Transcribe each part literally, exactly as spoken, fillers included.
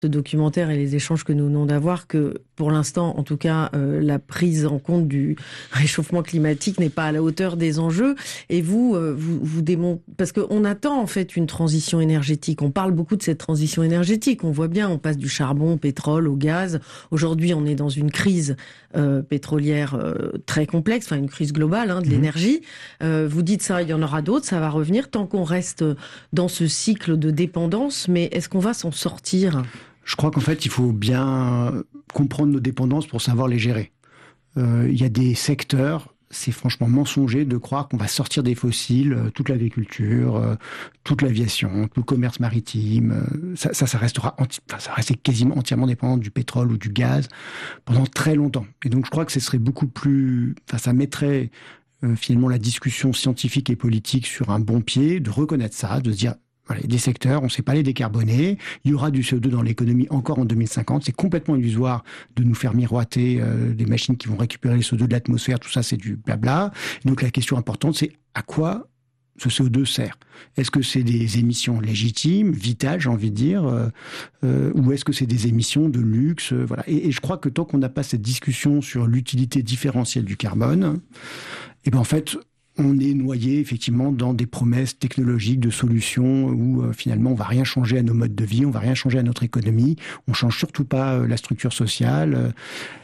ce documentaire et les échanges que nous venons d'avoir que, pour l'instant, en tout cas, euh, la prise en compte du réchauffement climatique n'est pas à la hauteur des enjeux. Et vous, euh, vous, vous démontrez... Parce qu'on attend, en fait, une transition énergétique. On parle beaucoup de cette transition énergétique. On voit bien, on passe du charbon au pétrole, au gaz. Aujourd'hui, on est dans une crise euh, pétrolière euh, très complexe, enfin une crise globale hein, de mmh. l'énergie. Euh, vous dites ça, il y en aura d'autres, ça va revenir tant qu'on reste dans ce cycle de dépendance. Mais est-ce qu'on va s'en sortir ? Je crois qu'en fait, il faut bien comprendre nos dépendances pour savoir les gérer. Euh, il y a des secteurs, c'est franchement mensonger de croire qu'on va sortir des fossiles, euh, toute l'agriculture, euh, toute l'aviation, tout le commerce maritime. Euh, ça, ça, ça restera, anti- enfin, ça reste quasiment entièrement dépendant du pétrole ou du gaz pendant très longtemps. Et donc, je crois que ce serait beaucoup plus, enfin, ça mettrait euh, finalement la discussion scientifique et politique sur un bon pied, de reconnaître ça, de se dire. Voilà, des secteurs, on ne sait pas les décarboner. Il y aura du C O deux dans l'économie encore en deux mille cinquante. C'est complètement illusoire de nous faire miroiter euh, des machines qui vont récupérer le C O deux de l'atmosphère. Tout ça, c'est du blabla. Et donc, la question importante, c'est à quoi ce C O deux sert ? Est-ce que c'est des émissions légitimes, vitales, j'ai envie de dire, euh, euh, ou est-ce que c'est des émissions de luxe euh, voilà. Et, et je crois que tant qu'on n'a pas cette discussion sur l'utilité différentielle du carbone, eh ben en fait... on est noyé effectivement dans des promesses technologiques de solutions où euh, finalement on va rien changer à nos modes de vie, on va rien changer à notre économie, on change surtout pas euh, la structure sociale. Euh,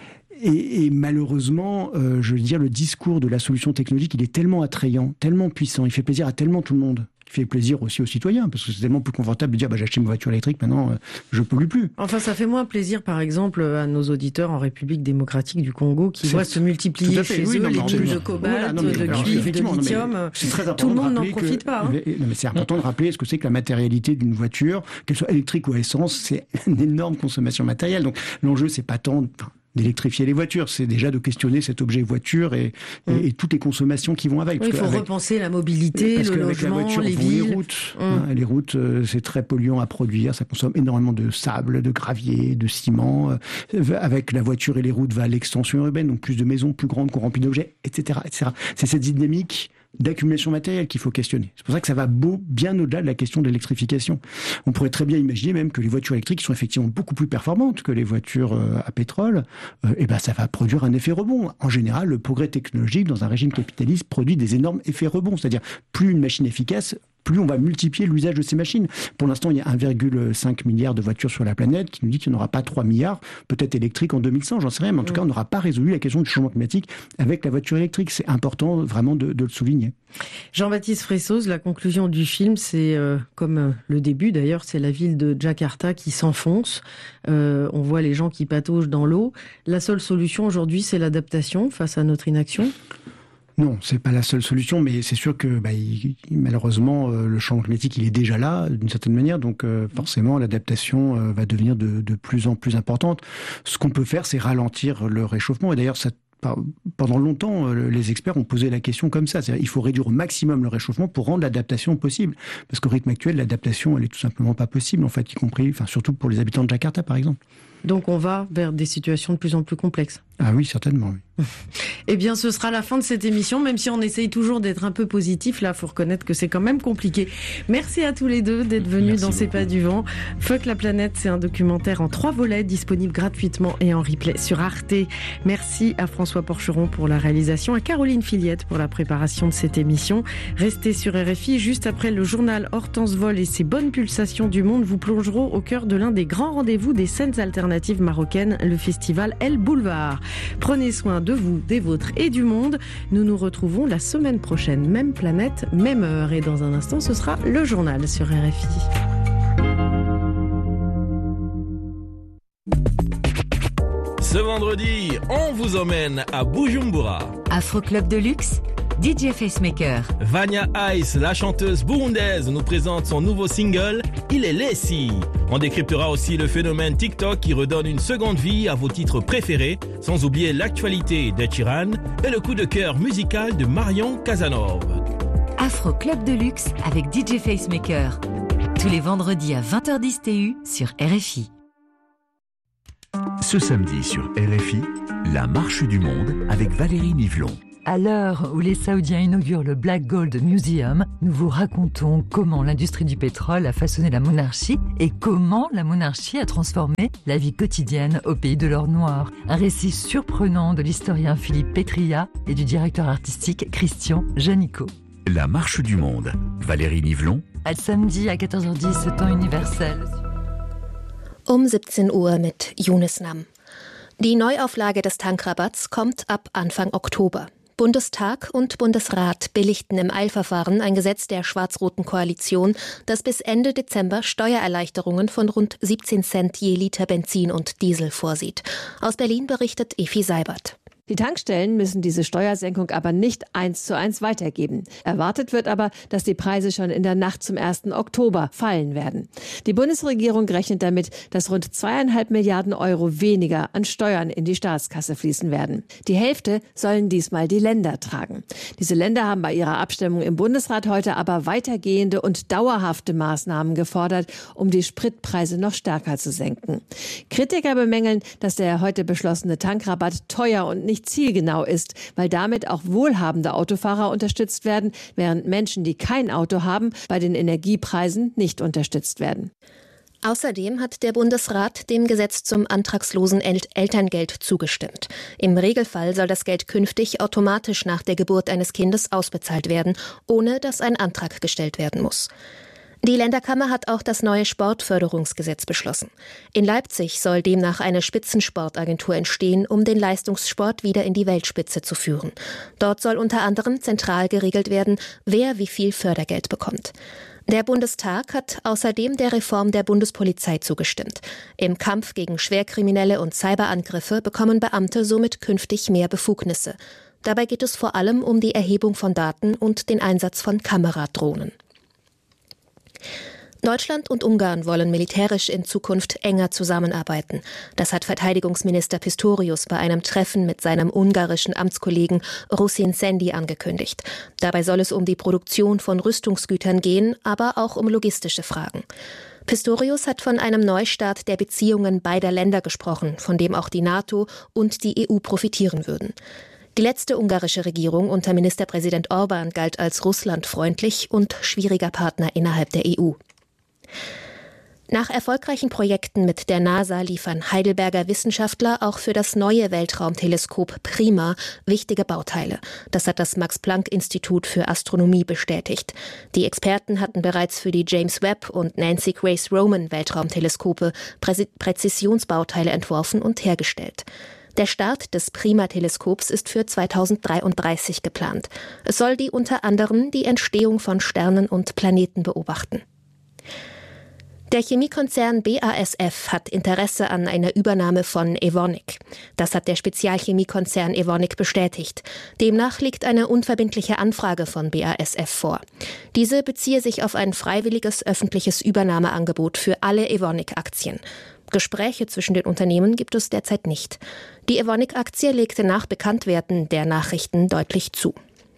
et, et malheureusement, euh, je veux dire, le discours de la solution technologique, il est tellement attrayant, tellement puissant, il fait plaisir à tellement tout le monde. Il fait plaisir aussi aux citoyens, parce que c'est tellement plus confortable de dire bah, j'ai acheté ma voiture électrique, maintenant euh, je ne pollue plus. Enfin, ça fait moins plaisir, par exemple, à nos auditeurs en République démocratique du Congo qui c'est... voient se multiplier chez oui, eux non, les mines de cobalt, voilà, non, mais, de alors, cuivre, de lithium. Tout le monde n'en profite que, pas. Hein. Non, mais c'est important de rappeler ce que c'est que la matérialité d'une voiture, qu'elle soit électrique ou à essence, c'est une énorme consommation matérielle. Donc l'enjeu, c'est pas tant... d'électrifier les voitures, c'est déjà de questionner cet objet voiture et, mmh. et, et toutes les consommations qui vont avec. Oui, il faut avec, repenser la mobilité, le logement, voiture, les villes. Les routes, mmh. hein, les routes euh, c'est très polluant à produire, ça consomme énormément de sable, de gravier, de ciment. Euh, avec la voiture et les routes va l'extension urbaine, donc plus de maisons plus grandes qu'on remplit d'objets, et cetera, et cetera. C'est cette dynamique d'accumulation matérielle qu'il faut questionner. C'est pour ça que ça va beau, bien au-delà de la question de l'électrification. On pourrait très bien imaginer même que les voitures électriques qui sont effectivement beaucoup plus performantes que les voitures euh, à pétrole, euh, et ben ça va produire un effet rebond. En général, le progrès technologique dans un régime capitaliste produit des énormes effets rebonds. C'est-à-dire, plus une machine est efficace, plus on va multiplier l'usage de ces machines. Pour l'instant, il y a un virgule cinq milliard de voitures sur la planète qui nous dit qu'il n'y en aura pas trois milliards, peut-être électriques en deux mille cent, j'en sais rien, mais en tout cas, on n'aura pas résolu la question du changement climatique avec la voiture électrique. C'est important vraiment de, de le souligner. Jean-Baptiste Fressoz, la conclusion du film, c'est euh, comme euh, le début d'ailleurs, c'est la ville de Jakarta qui s'enfonce. Euh, on voit les gens qui pataugent dans l'eau. La seule solution aujourd'hui, c'est l'adaptation face à notre inaction ? Non, c'est pas la seule solution, mais c'est sûr que bah, il, malheureusement euh, le changement climatique il est déjà là d'une certaine manière, donc euh, forcément l'adaptation euh, va devenir de, de plus en plus importante. Ce qu'on peut faire, c'est ralentir le réchauffement, et d'ailleurs ça. Pendant longtemps, les experts ont posé la question comme ça. C'est-à-dire, il faut réduire au maximum le réchauffement pour rendre l'adaptation possible. Parce qu'au rythme actuel, l'adaptation, elle est tout simplement pas possible, en fait, y compris, enfin, surtout pour les habitants de Jakarta, par exemple. Donc, on va vers des situations de plus en plus complexes. Ah oui, certainement, oui. Eh bien, ce sera la fin de cette émission, même si on essaye toujours d'être un peu positif. Là, il faut reconnaître que c'est quand même compliqué. Merci à tous les deux d'être venus Merci dans beaucoup. Ces pas du vent. Fuck la planète, c'est un documentaire en trois volets, disponible gratuitement et en replay sur Arte. Merci à François Porcheron pour la réalisation, à Caroline Filiette pour la préparation de cette émission. Restez sur R F I, juste après le journal Hortense Vol et ses bonnes pulsations du monde vous plongeront au cœur de l'un des grands rendez-vous des scènes alternatives marocaines, le festival El Boulevard. Prenez soin de vous, des vôtres et du monde. Nous nous retrouvons la semaine prochaine, même planète, même heure. Et dans un instant, ce sera le journal sur R F I. Ce vendredi, on vous emmène à Bujumbura. Afro Club de luxe, D J Facemaker. Vania Ice, la chanteuse burundaise, nous présente son nouveau single, Il est laissé. On décryptera aussi le phénomène TikTok qui redonne une seconde vie à vos titres préférés, sans oublier l'actualité d'Ed Sheeran et le coup de cœur musical de Marion Casanova. Afro Club de luxe avec D J Facemaker. Tous les vendredis à vingt heures dix T U sur R F I. Ce samedi sur R F I, la marche du monde avec Valérie Nivelon. À l'heure où les Saoudiens inaugurent le Black Gold Museum, nous vous racontons comment l'industrie du pétrole a façonné la monarchie et comment la monarchie a transformé la vie quotidienne au pays de l'or noir. Un récit surprenant de l'historien Philippe Pétria et du directeur artistique Christian Janico. La marche du monde. Valérie Nivelon. À samedi à quatorze heures dix, temps universel. Um siebzehn Uhr mit Yunus Nam. Die Neuauflage des Tankrabatts kommt ab Anfang Oktober. Bundestag und Bundesrat billigten im Eilverfahren ein Gesetz der schwarz-roten Koalition, das bis Ende Dezember Steuererleichterungen von rund siebzehn Cent je Liter Benzin und Diesel vorsieht. Aus Berlin berichtet Efi Seibert. Die Tankstellen müssen diese Steuersenkung aber nicht eins zu eins weitergeben. Erwartet wird aber, dass die Preise schon in der Nacht zum ersten Oktober fallen werden. Die Bundesregierung rechnet damit, dass rund zweieinhalb Milliarden Euro weniger an Steuern in die Staatskasse fließen werden. Die Hälfte sollen diesmal die Länder tragen. Diese Länder haben bei ihrer Abstimmung im Bundesrat heute aber weitergehende und dauerhafte Maßnahmen gefordert, um die Spritpreise noch stärker zu senken. Kritiker bemängeln, dass der heute beschlossene Tankrabatt teuer und nicht zielgenau ist, weil damit auch wohlhabende Autofahrer unterstützt werden, während Menschen, die kein Auto haben, bei den Energiepreisen nicht unterstützt werden. Außerdem hat der Bundesrat dem Gesetz zum antragslosen El- Elterngeld zugestimmt. Im Regelfall soll das Geld künftig automatisch nach der Geburt eines Kindes ausbezahlt werden, ohne dass ein Antrag gestellt werden muss. Die Länderkammer hat auch das neue Sportförderungsgesetz beschlossen. In Leipzig soll demnach eine Spitzensportagentur entstehen, um den Leistungssport wieder in die Weltspitze zu führen. Dort soll unter anderem zentral geregelt werden, wer wie viel Fördergeld bekommt. Der Bundestag hat außerdem der Reform der Bundespolizei zugestimmt. Im Kampf gegen Schwerkriminelle und Cyberangriffe bekommen Beamte somit künftig mehr Befugnisse. Dabei geht es vor allem um die Erhebung von Daten und den Einsatz von Kameradrohnen. Deutschland und Ungarn wollen militärisch in Zukunft enger zusammenarbeiten. Das hat Verteidigungsminister Pistorius bei einem Treffen mit seinem ungarischen Amtskollegen Rusin Sendi angekündigt. Dabei soll es um die Produktion von Rüstungsgütern gehen, aber auch um logistische Fragen. Pistorius hat von einem Neustart der Beziehungen beider Länder gesprochen, von dem auch die NATO und die E U profitieren würden. Die letzte ungarische Regierung unter Ministerpräsident Orban galt als russlandfreundlich und schwieriger Partner innerhalb der E U. Nach erfolgreichen Projekten mit der NASA liefern Heidelberger Wissenschaftler auch für das neue Weltraumteleskop PRIMA wichtige Bauteile. Das hat das Max-Planck-Institut für Astronomie bestätigt. Die Experten hatten bereits für die James Webb und Nancy Grace Roman Weltraumteleskope Prä- Präzisionsbauteile entworfen und hergestellt. Der Start des PRIMA-Teleskops ist für zweitausenddreiunddreißig geplant. Es soll die unter anderem die Entstehung von Sternen und Planeten beobachten. Der Chemiekonzern B A S F hat Interesse an einer Übernahme von Evonik. Das hat der Spezialchemiekonzern Evonik bestätigt. Demnach liegt eine unverbindliche Anfrage von B A S F vor. Diese beziehe sich auf ein freiwilliges öffentliches Übernahmeangebot für alle Evonik-Aktien. Gespräche zwischen den Unternehmen gibt es derzeit nicht. Die Evonik-Aktie legte nach Bekanntwerden der Nachrichten deutlich zu.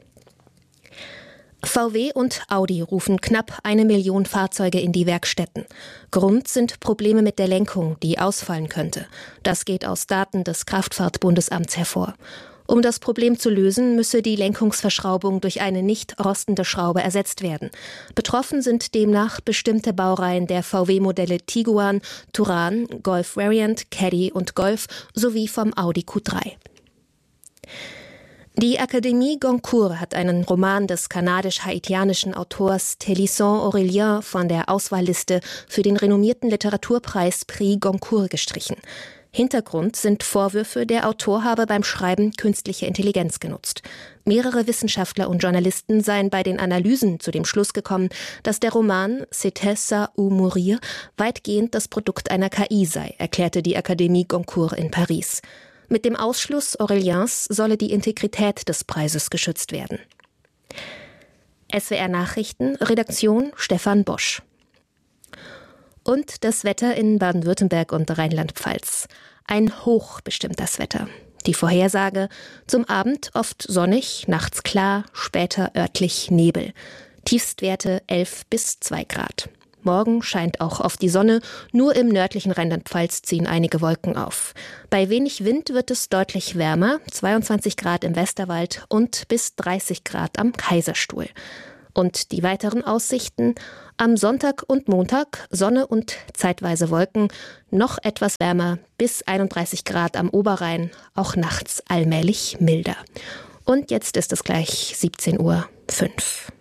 V W und Audi rufen knapp eine Million Fahrzeuge in die Werkstätten. Grund sind Probleme mit der Lenkung, die ausfallen könnte. Das geht aus Daten des Kraftfahrtbundesamts hervor. Um das Problem zu lösen, müsse die Lenkungsverschraubung durch eine nicht rostende Schraube ersetzt werden. Betroffen sind demnach bestimmte Baureihen der V W-Modelle Tiguan, Touran, Golf Variant, Caddy und Golf sowie vom Audi Q drei. Die Akademie Goncourt hat einen Roman des kanadisch-haitianischen Autors Télisson Aurélien von der Auswahlliste für den renommierten Literaturpreis Prix Goncourt gestrichen. Hintergrund sind Vorwürfe, der Autor habe beim Schreiben künstliche Intelligenz genutzt. Mehrere Wissenschaftler und Journalisten seien bei den Analysen zu dem Schluss gekommen, dass der Roman C'était ça ou mourir weitgehend das Produkt einer K I sei, erklärte die Akademie Goncourt in Paris. Mit dem Ausschluss Auréliens solle die Integrität des Preises geschützt werden. S W R Nachrichten, Redaktion Stefan Bosch. Und das Wetter in Baden-Württemberg und Rheinland-Pfalz. Ein Hoch bestimmt das Wetter. Die Vorhersage: zum Abend oft sonnig, nachts klar, später örtlich Nebel. Tiefstwerte elf bis zwei Grad. Morgen scheint auch oft die Sonne, nur im nördlichen Rheinland-Pfalz ziehen einige Wolken auf. Bei wenig Wind wird es deutlich wärmer, zweiundzwanzig Grad im Westerwald und bis dreißig Grad am Kaiserstuhl. Und die weiteren Aussichten: am Sonntag und Montag Sonne und zeitweise Wolken, noch etwas wärmer, bis einunddreißig Grad am Oberrhein, auch nachts allmählich milder. Und jetzt ist es gleich siebzehn Uhr fünf.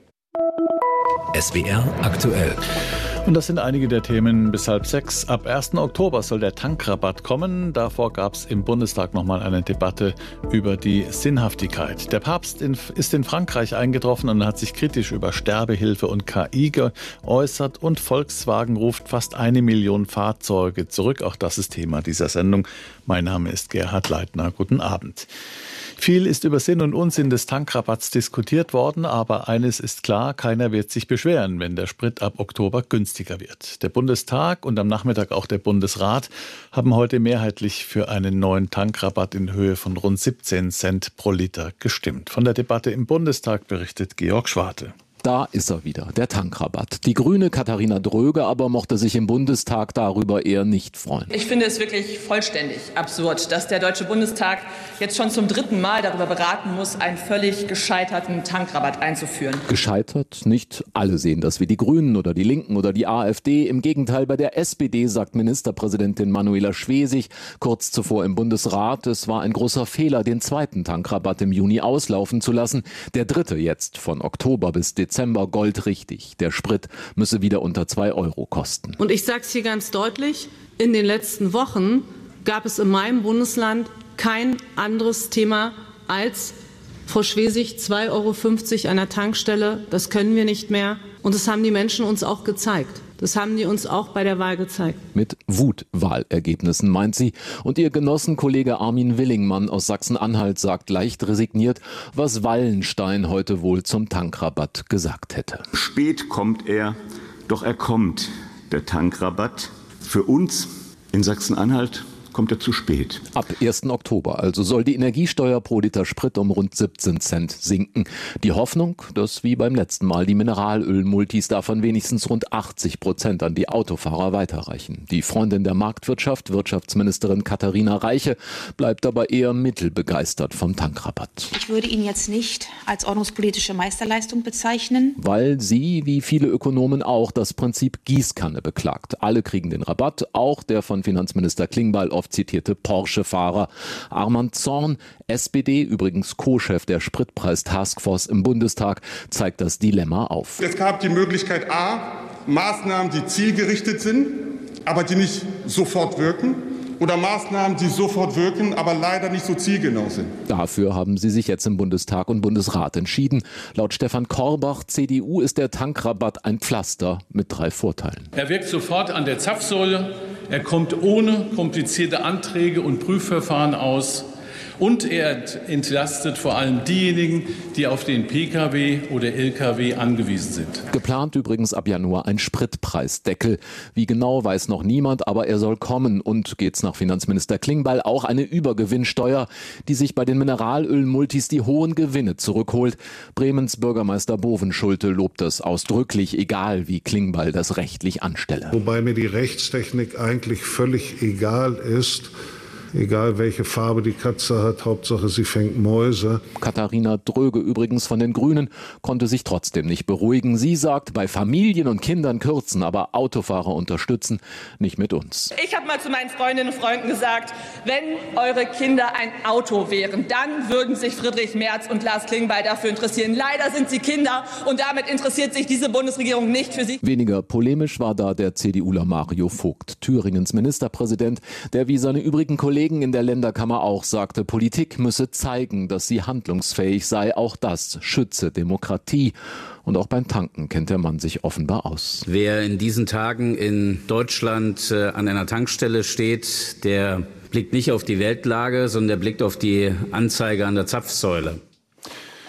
S W R aktuell. Und das sind einige der Themen bis halb sechs. Ab ersten Oktober soll der Tankrabatt kommen. Davor gab es im Bundestag nochmal eine Debatte über die Sinnhaftigkeit. Der Papst in, ist in Frankreich eingetroffen und hat sich kritisch über Sterbehilfe und K I geäußert. Und Volkswagen ruft fast eine Million Fahrzeuge zurück. Auch das ist Thema dieser Sendung. Mein Name ist Gerhard Leitner. Guten Abend. Viel ist über Sinn und Unsinn des Tankrabatts diskutiert worden, aber eines ist klar: keiner wird sich beschweren, wenn der Sprit ab Oktober günstiger wird. Der Bundestag und am Nachmittag auch der Bundesrat haben heute mehrheitlich für einen neuen Tankrabatt in Höhe von rund siebzehn Cent pro Liter gestimmt. Von der Debatte im Bundestag berichtet Georg Schwarte. Da ist er wieder, der Tankrabatt. Die Grüne Katharina Dröge aber mochte sich im Bundestag darüber eher nicht freuen. Ich finde es wirklich vollständig absurd, dass der Deutsche Bundestag jetzt schon zum dritten Mal darüber beraten muss, einen völlig gescheiterten Tankrabatt einzuführen. Gescheitert? Nicht alle sehen das wie die Grünen oder die Linken oder die AfD. Im Gegenteil, bei der S P D sagt Ministerpräsidentin Manuela Schwesig kurz zuvor im Bundesrat, es war ein großer Fehler, den zweiten Tankrabatt im Juni auslaufen zu lassen. Der dritte jetzt von Oktober bis Dezember. Dezember goldrichtig. Der Sprit müsse wieder unter zwei Euro kosten. Und ich sage es hier ganz deutlich: In den letzten Wochen gab es in meinem Bundesland kein anderes Thema als, Frau Schwesig, zwei Euro fünfzig an der Tankstelle. Das können wir nicht mehr. Und das haben die Menschen uns auch gezeigt. Das haben die uns auch bei der Wahl gezeigt. Mit Wutwahlergebnissen, meint sie. Und ihr Genossenkollege Armin Willingmann aus Sachsen-Anhalt sagt leicht resigniert, was Wallenstein heute wohl zum Tankrabatt gesagt hätte. Spät kommt er, doch er kommt, der Tankrabatt. Für uns in Sachsen-Anhalt kommt er zu spät. Ab ersten Oktober also soll die Energiesteuer pro Liter Sprit um rund siebzehn Cent sinken. Die Hoffnung, dass wie beim letzten Mal die Mineralölmultis davon wenigstens rund achtzig Prozent an die Autofahrer weiterreichen. Die Freundin der Marktwirtschaft, Wirtschaftsministerin Katharina Reiche, bleibt aber eher mittelbegeistert vom Tankrabatt. Ich würde ihn jetzt nicht als ordnungspolitische Meisterleistung bezeichnen. Weil sie, wie viele Ökonomen auch, das Prinzip Gießkanne beklagt. Alle kriegen den Rabatt, auch der von Finanzminister Klingbeil oft zitierte Porsche-Fahrer. Armand Zorn, S P D, übrigens Co-Chef der Spritpreis-Taskforce im Bundestag, zeigt das Dilemma auf. Es gab die Möglichkeit A, Maßnahmen, die zielgerichtet sind, aber die nicht sofort wirken. Oder Maßnahmen, die sofort wirken, aber leider nicht so zielgenau sind. Dafür haben sie sich jetzt im Bundestag und Bundesrat entschieden. Laut Stefan Korbach, C D U, ist der Tankrabatt ein Pflaster mit drei Vorteilen. Er wirkt sofort an der Zapfsäule, er kommt ohne komplizierte Anträge und Prüfverfahren aus. Und er entlastet vor allem diejenigen, die auf den Pkw oder Lkw angewiesen sind. Geplant übrigens ab Januar ein Spritpreisdeckel. Wie genau, weiß noch niemand, aber er soll kommen. Und geht's nach Finanzminister Klingbeil auch eine Übergewinnsteuer, die sich bei den Mineralölmultis die hohen Gewinne zurückholt. Bremens Bürgermeister Bovenschulte lobt das ausdrücklich, egal wie Klingbeil das rechtlich anstelle. Wobei mir die Rechtstechnik eigentlich völlig egal ist. Egal welche Farbe die Katze hat, Hauptsache sie fängt Mäuse. Katharina Dröge übrigens von den Grünen konnte sich trotzdem nicht beruhigen. Sie sagt, bei Familien und Kindern kürzen, aber Autofahrer unterstützen, nicht mit uns. Ich habe mal zu meinen Freundinnen und Freunden gesagt, wenn eure Kinder ein Auto wären, dann würden sich Friedrich Merz und Lars Klingbeil dafür interessieren. Leider sind sie Kinder und damit interessiert sich diese Bundesregierung nicht für sie. Weniger polemisch war da der CDUler Mario Vogt, Thüringens Ministerpräsident, der wie seine übrigen Kollegen in der Länderkammer auch sagte, Politik müsse zeigen, dass sie handlungsfähig sei. Auch das schütze Demokratie. Und auch beim Tanken kennt der Mann sich offenbar aus. Wer in diesen Tagen in Deutschland äh, an einer Tankstelle steht, der blickt nicht auf die Weltlage, sondern der blickt auf die Anzeige an der Zapfsäule.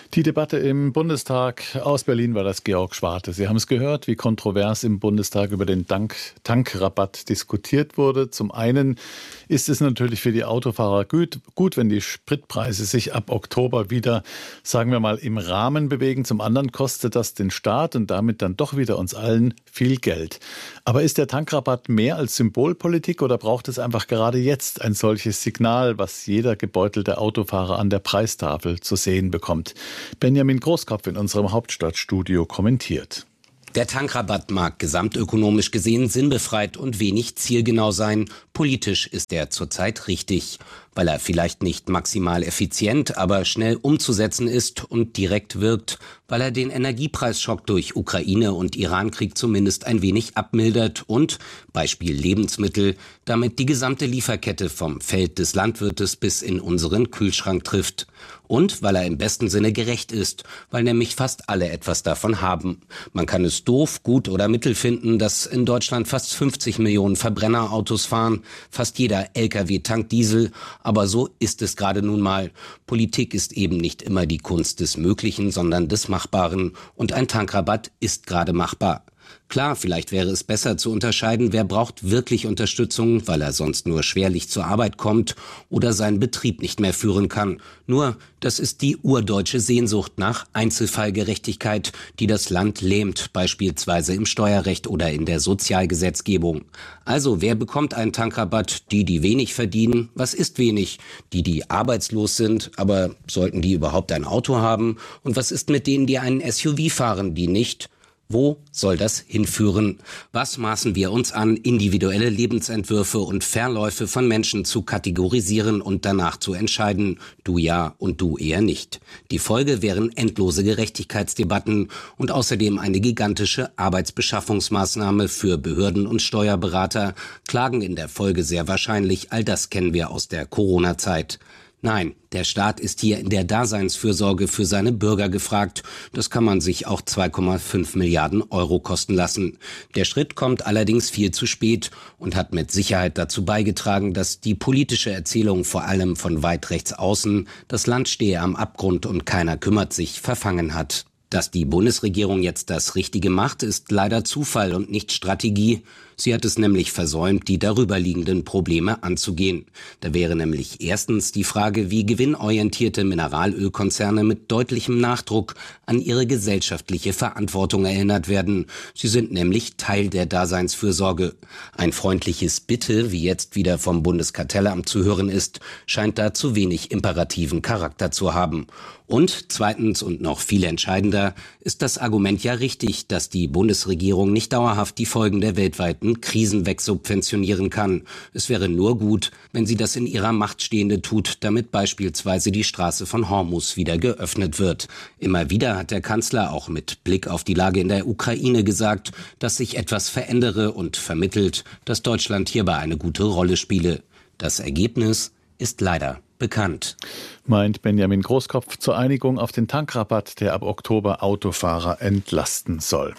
Die Debatte im Bundestag, aus Berlin war das Georg Schwarte. Sie haben es gehört, wie kontrovers im Bundestag über den Tank- Tankrabatt diskutiert wurde. Zum einen ist es natürlich für die Autofahrer gut, gut, wenn die Spritpreise sich ab Oktober wieder, sagen wir mal, im Rahmen bewegen. Zum anderen kostet das den Staat und damit dann doch wieder uns allen viel Geld. Aber ist der Tankrabatt mehr als Symbolpolitik oder braucht es einfach gerade jetzt ein solches Signal, was jeder gebeutelte Autofahrer an der Preistafel zu sehen bekommt? Benjamin Großkopf in unserem Hauptstadtstudio kommentiert. Der Tankrabatt mag gesamtökonomisch gesehen sinnbefreit und wenig zielgenau sein. Politisch ist er zurzeit richtig, weil er vielleicht nicht maximal effizient, aber schnell umzusetzen ist und direkt wirkt, weil er den Energiepreisschock durch Ukraine- und Irankrieg zumindest ein wenig abmildert und, Beispiel Lebensmittel, damit die gesamte Lieferkette vom Feld des Landwirtes bis in unseren Kühlschrank trifft. Und weil er im besten Sinne gerecht ist, weil nämlich fast alle etwas davon haben. Man kann es doof, gut oder mittel finden, dass in Deutschland fast fünfzig Millionen Verbrennerautos fahren, fast jeder L K W tankt Diesel, aber so ist es gerade nun mal. Politik ist eben nicht immer die Kunst des Möglichen, sondern des Machbaren. Und ein Tankrabatt ist gerade machbar. Klar, vielleicht wäre es besser zu unterscheiden, wer braucht wirklich Unterstützung, weil er sonst nur schwerlich zur Arbeit kommt oder seinen Betrieb nicht mehr führen kann. Nur, das ist die urdeutsche Sehnsucht nach Einzelfallgerechtigkeit, die das Land lähmt, beispielsweise im Steuerrecht oder in der Sozialgesetzgebung. Also, wer bekommt einen Tankrabatt? Die, die wenig verdienen. Was ist wenig? Die, die arbeitslos sind, aber sollten die überhaupt ein Auto haben? Und was ist mit denen, die einen S U V fahren, die nicht? Wo soll das hinführen? Was maßen wir uns an, individuelle Lebensentwürfe und Verläufe von Menschen zu kategorisieren und danach zu entscheiden, du ja und du eher nicht? Die Folge wären endlose Gerechtigkeitsdebatten und außerdem eine gigantische Arbeitsbeschaffungsmaßnahme für Behörden und Steuerberater, klagen in der Folge sehr wahrscheinlich, all das kennen wir aus der Corona-Zeit. Nein, der Staat ist hier in der Daseinsfürsorge für seine Bürger gefragt. Das kann man sich auch zwei Komma fünf Milliarden Euro kosten lassen. Der Schritt kommt allerdings viel zu spät und hat mit Sicherheit dazu beigetragen, dass die politische Erzählung vor allem von weit rechts außen, das Land stehe am Abgrund und keiner kümmert sich, verfangen hat. Dass die Bundesregierung jetzt das Richtige macht, ist leider Zufall und nicht Strategie. Sie hat es nämlich versäumt, die darüberliegenden Probleme anzugehen. Da wäre nämlich erstens die Frage, wie gewinnorientierte Mineralölkonzerne mit deutlichem Nachdruck an ihre gesellschaftliche Verantwortung erinnert werden. Sie sind nämlich Teil der Daseinsfürsorge. Ein freundliches Bitte, wie jetzt wieder vom Bundeskartellamt zu hören ist, scheint da zu wenig imperativen Charakter zu haben. Und zweitens und noch viel entscheidender ist das Argument ja richtig, dass die Bundesregierung nicht dauerhaft die Folgen der weltweiten Krisen wegsubventionieren kann. Es wäre nur gut, wenn sie das in ihrer Macht Stehende tut, damit beispielsweise die Straße von Hormuz wieder geöffnet wird. Immer wieder hat der Kanzler auch mit Blick auf die Lage in der Ukraine gesagt, dass sich etwas verändere und vermittelt, dass Deutschland hierbei eine gute Rolle spiele. Das Ergebnis ist leider bekannt. Meint Benjamin Großkopf zur Einigung auf den Tankrabatt, der ab Oktober Autofahrer entlasten soll.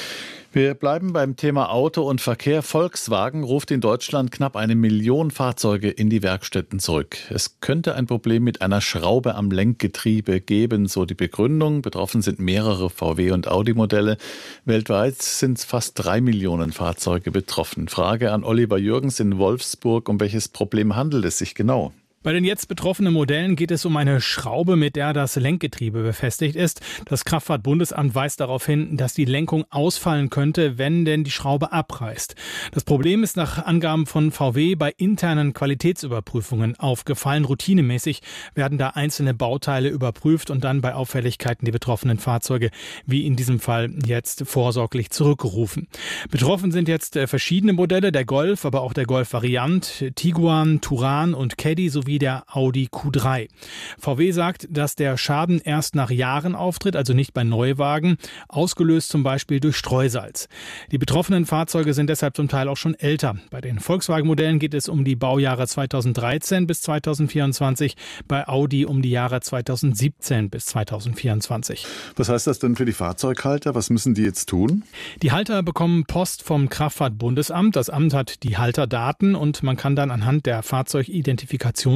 Wir bleiben beim Thema Auto und Verkehr. Volkswagen ruft in Deutschland knapp eine Million Fahrzeuge in die Werkstätten zurück. Es könnte ein Problem mit einer Schraube am Lenkgetriebe geben, so die Begründung. Betroffen sind mehrere V W- und Audi-Modelle. Weltweit sind fast drei Millionen Fahrzeuge betroffen. Frage an Oliver Jürgens in Wolfsburg. Um welches Problem handelt es sich genau? Bei den jetzt betroffenen Modellen geht es um eine Schraube, mit der das Lenkgetriebe befestigt ist. Das Kraftfahrtbundesamt weist darauf hin, dass die Lenkung ausfallen könnte, wenn denn die Schraube abreißt. Das Problem ist nach Angaben von V W bei internen Qualitätsüberprüfungen aufgefallen. Routinemäßig werden da einzelne Bauteile überprüft und dann bei Auffälligkeiten die betroffenen Fahrzeuge, wie in diesem Fall jetzt, vorsorglich zurückgerufen. Betroffen sind jetzt verschiedene Modelle, der Golf, aber auch der Golf-Variant, Tiguan, Touran und Caddy sowie der Audi Q drei. V W sagt, dass der Schaden erst nach Jahren auftritt, also nicht bei Neuwagen, ausgelöst zum Beispiel durch Streusalz. Die betroffenen Fahrzeuge sind deshalb zum Teil auch schon älter. Bei den Volkswagen-Modellen geht es um die Baujahre zweitausenddreizehn bis zweitausendvierundzwanzig, bei Audi um die Jahre zweitausendsiebzehn bis zweitausendvierundzwanzig. Was heißt das denn für die Fahrzeughalter? Was müssen die jetzt tun? Die Halter bekommen Post vom Kraftfahrtbundesamt. Das Amt hat die Halterdaten und man kann dann anhand der Fahrzeugidentifikation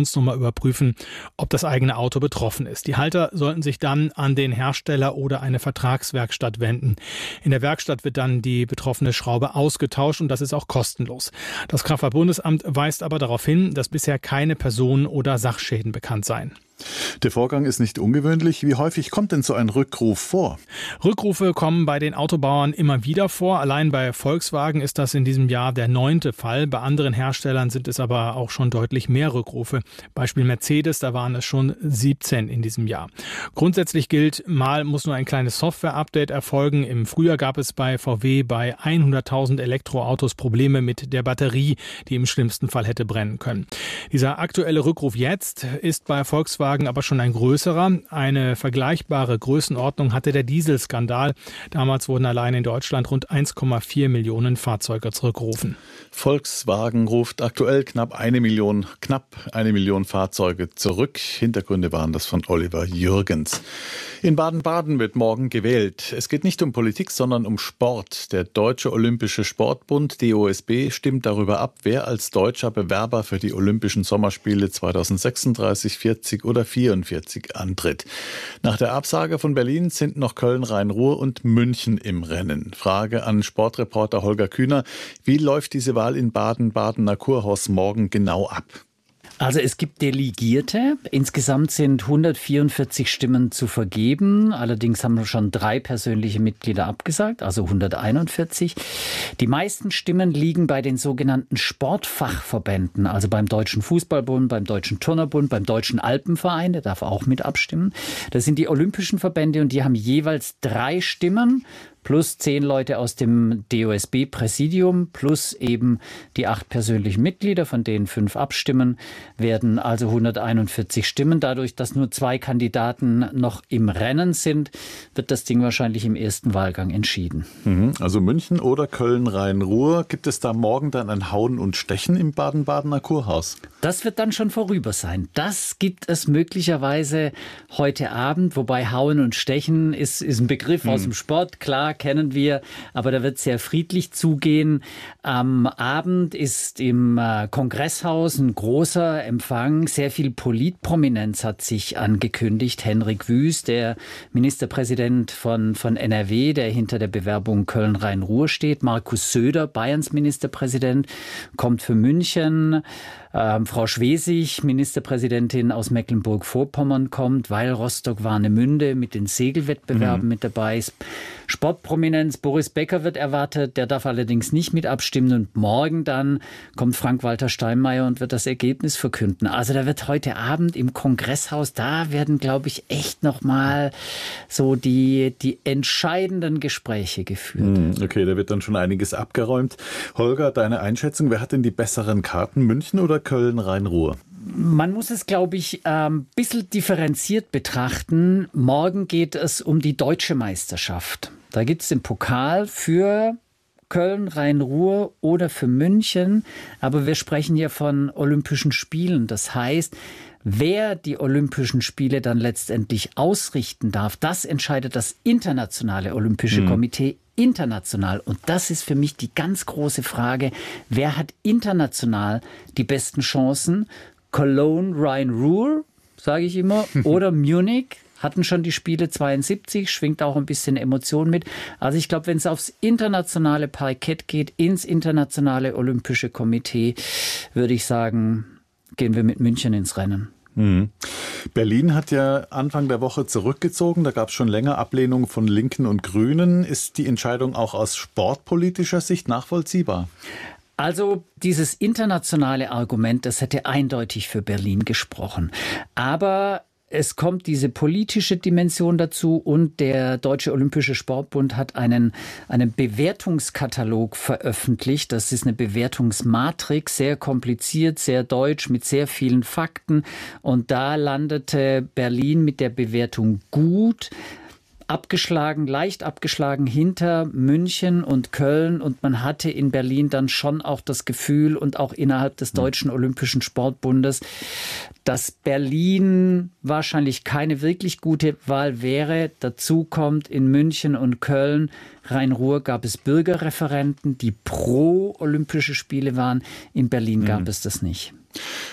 Registrationsnummer überprüfen, ob das eigene Auto betroffen ist. Die Halter sollten sich dann an den Hersteller oder eine Vertragswerkstatt wenden. In der Werkstatt wird dann die betroffene Schraube ausgetauscht und das ist auch kostenlos. Das Kraftfahrtbundesamt weist aber darauf hin, dass bisher keine Personen- oder Sachschäden bekannt seien. Der Vorgang ist nicht ungewöhnlich. Wie häufig kommt denn so ein Rückruf vor? Rückrufe kommen bei den Autobauern immer wieder vor. Allein bei Volkswagen ist das in diesem Jahr der neunte Fall. Bei anderen Herstellern sind es aber auch schon deutlich mehr Rückrufe. Beispiel Mercedes, da waren es schon siebzehn in diesem Jahr. Grundsätzlich gilt, mal muss nur ein kleines Software-Update erfolgen. Im Frühjahr gab es bei V W bei hunderttausend Elektroautos Probleme mit der Batterie, die im schlimmsten Fall hätte brennen können. Dieser aktuelle Rückruf jetzt ist bei Volkswagen aber schon ein größerer. Eine vergleichbare Größenordnung hatte der Dieselskandal. Damals wurden allein in Deutschland rund eins Komma vier Millionen Fahrzeuge zurückgerufen. Volkswagen ruft aktuell knapp eine Million, knapp eine Million Fahrzeuge zurück. Hintergründe waren das von Oliver Jürgens. In Baden-Baden wird morgen gewählt. Es geht nicht um Politik, sondern um Sport. Der Deutsche Olympische Sportbund, D O S B, stimmt darüber ab, wer als deutscher Bewerber für die Olympischen Sommerspiele zweitausendsechsunddreißig, vierzig oder vierundvierzig antritt. Nach der Absage von Berlin sind noch Köln, Rhein-Ruhr und München im Rennen. Frage an Sportreporter Holger Kühner. Wie läuft diese Wahl in Baden-Badener Kurhaus morgen genau ab? Also es gibt Delegierte. Insgesamt sind hundertvierundvierzig Stimmen zu vergeben. Allerdings haben wir schon drei persönliche Mitglieder abgesagt, also hunderteinundvierzig. Die meisten Stimmen liegen bei den sogenannten Sportfachverbänden, also beim Deutschen Fußballbund, beim Deutschen Turnerbund, beim Deutschen Alpenverein, der darf auch mit abstimmen. Das sind die olympischen Verbände und die haben jeweils drei Stimmen. Plus zehn Leute aus dem D O S B-Präsidium, plus eben die acht persönlichen Mitglieder, von denen fünf abstimmen, werden also hunderteinundvierzig Stimmen. Dadurch, dass nur zwei Kandidaten noch im Rennen sind, wird das Ding wahrscheinlich im ersten Wahlgang entschieden. Also München oder Köln, Rhein-Ruhr. Gibt es da morgen dann ein Hauen und Stechen im Baden-Badener Kurhaus? Das wird dann schon vorüber sein. Das gibt es möglicherweise heute Abend, wobei Hauen und Stechen ist, ist ein Begriff hm. aus dem Sport, klar, kennen wir, aber da wird sehr friedlich zugehen. Am Abend ist im Kongresshaus ein großer Empfang. Sehr viel Politprominenz hat sich angekündigt. Henrik Wüst, der Ministerpräsident von, von N R W, der hinter der Bewerbung Köln-Rhein-Ruhr steht. Markus Söder, Bayerns Ministerpräsident, kommt für München. Ähm, Frau Schwesig, Ministerpräsidentin aus Mecklenburg-Vorpommern, kommt, weil Rostock-Warnemünde mit den Segelwettbewerben mhm. mit dabei ist. Sportprominenz, Boris Becker wird erwartet, der darf allerdings nicht mit abstimmen. Und morgen dann kommt Frank-Walter Steinmeier und wird das Ergebnis verkünden. Also da wird heute Abend im Kongresshaus, da werden, glaube ich, echt nochmal so die, die entscheidenden Gespräche geführt. Okay, da wird dann schon einiges abgeräumt. Holger, deine Einschätzung, wer hat denn die besseren Karten, München oder Köln, Rhein-Ruhr? Man muss es, glaube ich, ein ähm, bisschen differenziert betrachten. Morgen geht es um die deutsche Meisterschaft. Da gibt es den Pokal für Köln, Rhein-Ruhr oder für München. Aber wir sprechen hier von Olympischen Spielen. Das heißt, wer die Olympischen Spiele dann letztendlich ausrichten darf, das entscheidet das Internationale Olympische mhm. Komitee international. Und das ist für mich die ganz große Frage. Wer hat international die besten Chancen? Cologne, Rhein-Ruhr, sage ich immer, oder Munich, hatten schon die Spiele zweiundsiebzig, schwingt auch ein bisschen Emotion mit. Also ich glaube, wenn es aufs internationale Parkett geht, ins internationale Olympische Komitee, würde ich sagen, gehen wir mit München ins Rennen. Mhm. Berlin hat ja Anfang der Woche zurückgezogen. Da gab es schon länger Ablehnung von Linken und Grünen. Ist die Entscheidung auch aus sportpolitischer Sicht nachvollziehbar? Also dieses internationale Argument, das hätte eindeutig für Berlin gesprochen. Aber es kommt diese politische Dimension dazu und der Deutsche Olympische Sportbund hat einen, einen Bewertungskatalog veröffentlicht. Das ist eine Bewertungsmatrix, sehr kompliziert, sehr deutsch, mit sehr vielen Fakten. Und da landete Berlin mit der Bewertung gut. Abgeschlagen, leicht abgeschlagen hinter München und Köln und man hatte in Berlin dann schon auch das Gefühl und auch innerhalb des Deutschen Olympischen Sportbundes, dass Berlin wahrscheinlich keine wirklich gute Wahl wäre. Dazu kommt in München und Köln, Rhein-Ruhr gab es Bürgerreferenten, die pro Olympische Spiele waren. In Berlin gab mhm. es das nicht.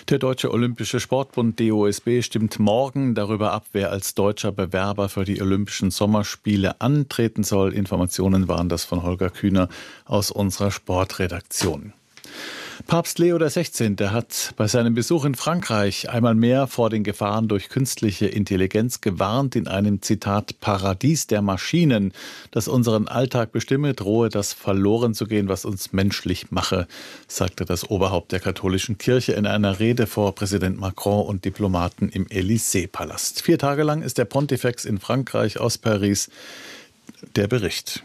Der Deutsche Olympische Sportbund D O S B stimmt morgen darüber ab, wer als deutscher Bewerber für die Olympischen Sommerspiele antreten soll. Informationen waren das von Holger Kühner aus unserer Sportredaktion. Papst Leo der Sechzehnte hat bei seinem Besuch in Frankreich einmal mehr vor den Gefahren durch künstliche Intelligenz gewarnt. In einem Zitat Paradies der Maschinen, das unseren Alltag bestimme, drohe das verloren zu gehen, was uns menschlich mache, sagte das Oberhaupt der katholischen Kirche in einer Rede vor Präsident Macron und Diplomaten im Élysée-Palast. Vier Tage lang ist der Pontifex in Frankreich aus Paris. Der Bericht.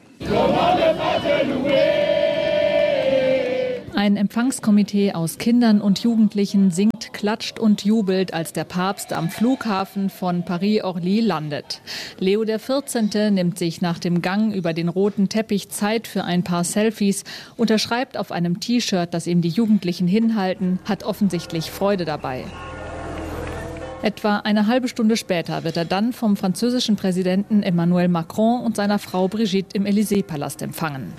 Ein Empfangskomitee aus Kindern und Jugendlichen singt, klatscht und jubelt, als der Papst am Flughafen von Paris-Orly landet. Leo der Vierzehnte nimmt sich nach dem Gang über den roten Teppich Zeit für ein paar Selfies, unterschreibt auf einem T-Shirt, das ihm die Jugendlichen hinhalten, hat offensichtlich Freude dabei. Etwa eine halbe Stunde später wird er dann vom französischen Präsidenten Emmanuel Macron und seiner Frau Brigitte im Élysée-Palast empfangen.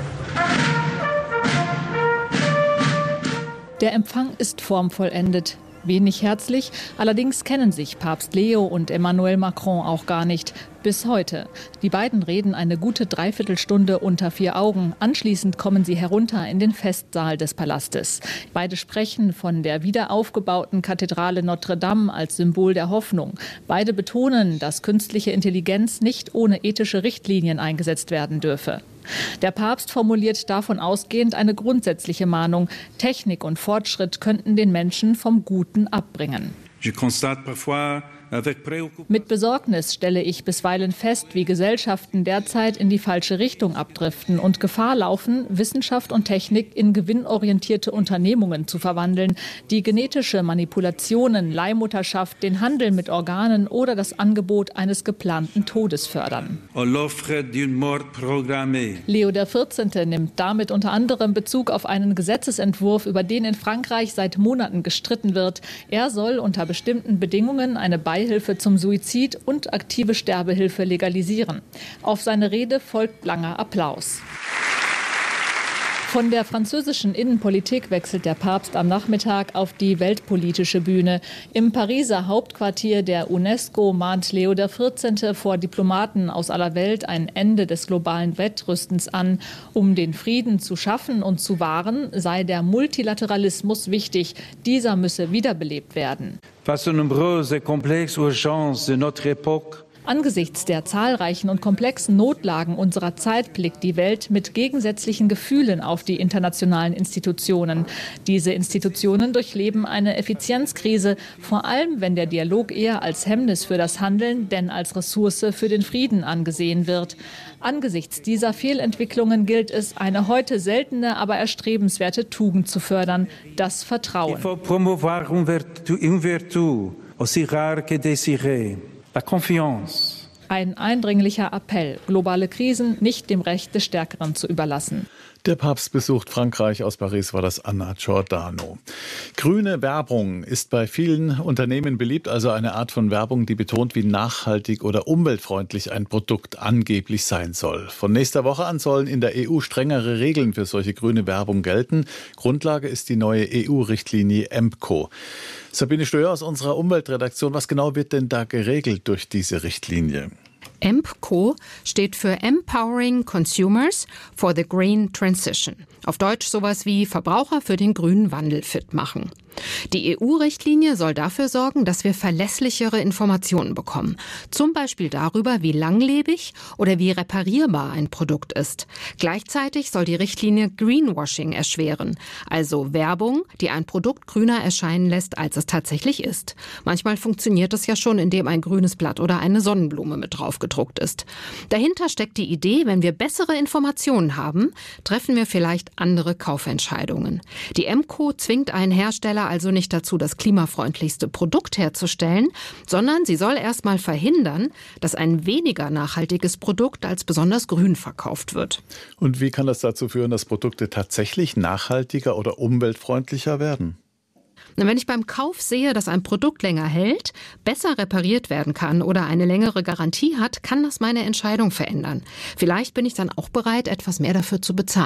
Der Empfang ist formvollendet. Wenig herzlich, allerdings kennen sich Papst Leo und Emmanuel Macron auch gar nicht. Bis heute. Die beiden reden eine gute Dreiviertelstunde unter vier Augen. Anschließend kommen sie herunter in den Festsaal des Palastes. Beide sprechen von der wiederaufgebauten Kathedrale Notre Dame als Symbol der Hoffnung. Beide betonen, dass künstliche Intelligenz nicht ohne ethische Richtlinien eingesetzt werden dürfe. Der Papst formuliert davon ausgehend eine grundsätzliche Mahnung. Technik und Fortschritt könnten den Menschen vom Guten abbringen. Mit Besorgnis stelle ich bisweilen fest, wie Gesellschaften derzeit in die falsche Richtung abdriften und Gefahr laufen, Wissenschaft und Technik in gewinnorientierte Unternehmungen zu verwandeln, die genetische Manipulationen, Leihmutterschaft, den Handel mit Organen oder das Angebot eines geplanten Todes fördern. Leo der Vierzehnte nimmt damit unter anderem Bezug auf einen Gesetzesentwurf, über den in Frankreich seit Monaten gestritten wird. Er soll unter bestimmten Bedingungen eine Beihilfe zum Suizid und aktive Sterbehilfe legalisieren. Auf seine Rede folgt langer Applaus. Von der französischen Innenpolitik wechselt der Papst am Nachmittag auf die weltpolitische Bühne. Im Pariser Hauptquartier der UNESCO mahnt Leo der Vierzehnte vor Diplomaten aus aller Welt ein Ende des globalen Wettrüstens an. Um den Frieden zu schaffen und zu wahren, sei der Multilateralismus wichtig. Dieser müsse wiederbelebt werden. Face aux nombreuses et complexes urgences de notre époque, Angesichts der zahlreichen und komplexen Notlagen unserer Zeit blickt die Welt mit gegensätzlichen Gefühlen auf die internationalen Institutionen. Diese Institutionen durchleben eine Effizienzkrise, vor allem wenn der Dialog eher als Hemmnis für das Handeln denn als Ressource für den Frieden angesehen wird. Angesichts dieser Fehlentwicklungen gilt es, eine heute seltene, aber erstrebenswerte Tugend zu fördern, das Vertrauen. Il faut promouvoir une vertu, une vertu aussi rare que désirée. La confiance. Ein eindringlicher Appell, globale Krisen nicht dem Recht des Stärkeren zu überlassen. Der Papst besucht Frankreich. Aus Paris war das Anna Giordano. Grüne Werbung ist bei vielen Unternehmen beliebt, also eine Art von Werbung, die betont, wie nachhaltig oder umweltfreundlich ein Produkt angeblich sein soll. Von nächster Woche an sollen in der E U strengere Regeln für solche grüne Werbung gelten. Grundlage ist die neue E U-Richtlinie E M P C O. Sabine Stöhr aus unserer Umweltredaktion. Was genau wird denn da geregelt durch diese Richtlinie? E M P C O steht für Empowering Consumers for the Green Transition. Auf Deutsch sowas wie Verbraucher für den grünen Wandel fit machen. Die E U-Richtlinie soll dafür sorgen, dass wir verlässlichere Informationen bekommen. Zum Beispiel darüber, wie langlebig oder wie reparierbar ein Produkt ist. Gleichzeitig soll die Richtlinie Greenwashing erschweren, also Werbung, die ein Produkt grüner erscheinen lässt, als es tatsächlich ist. Manchmal funktioniert es ja schon, indem ein grünes Blatt oder eine Sonnenblume mit drauf gedruckt ist. Dahinter steckt die Idee, wenn wir bessere Informationen haben, treffen wir vielleicht andere Kaufentscheidungen. Die E M C O zwingt einen Hersteller also nicht dazu, das klimafreundlichste Produkt herzustellen, sondern sie soll erstmal verhindern, dass ein weniger nachhaltiges Produkt als besonders grün verkauft wird. Und wie kann das dazu führen, dass Produkte tatsächlich nachhaltiger oder umweltfreundlicher werden? Wenn ich beim Kauf sehe, dass ein Produkt länger hält, besser repariert werden kann oder eine längere Garantie hat, kann das meine Entscheidung verändern. Vielleicht bin ich dann auch bereit, etwas mehr dafür zu bezahlen.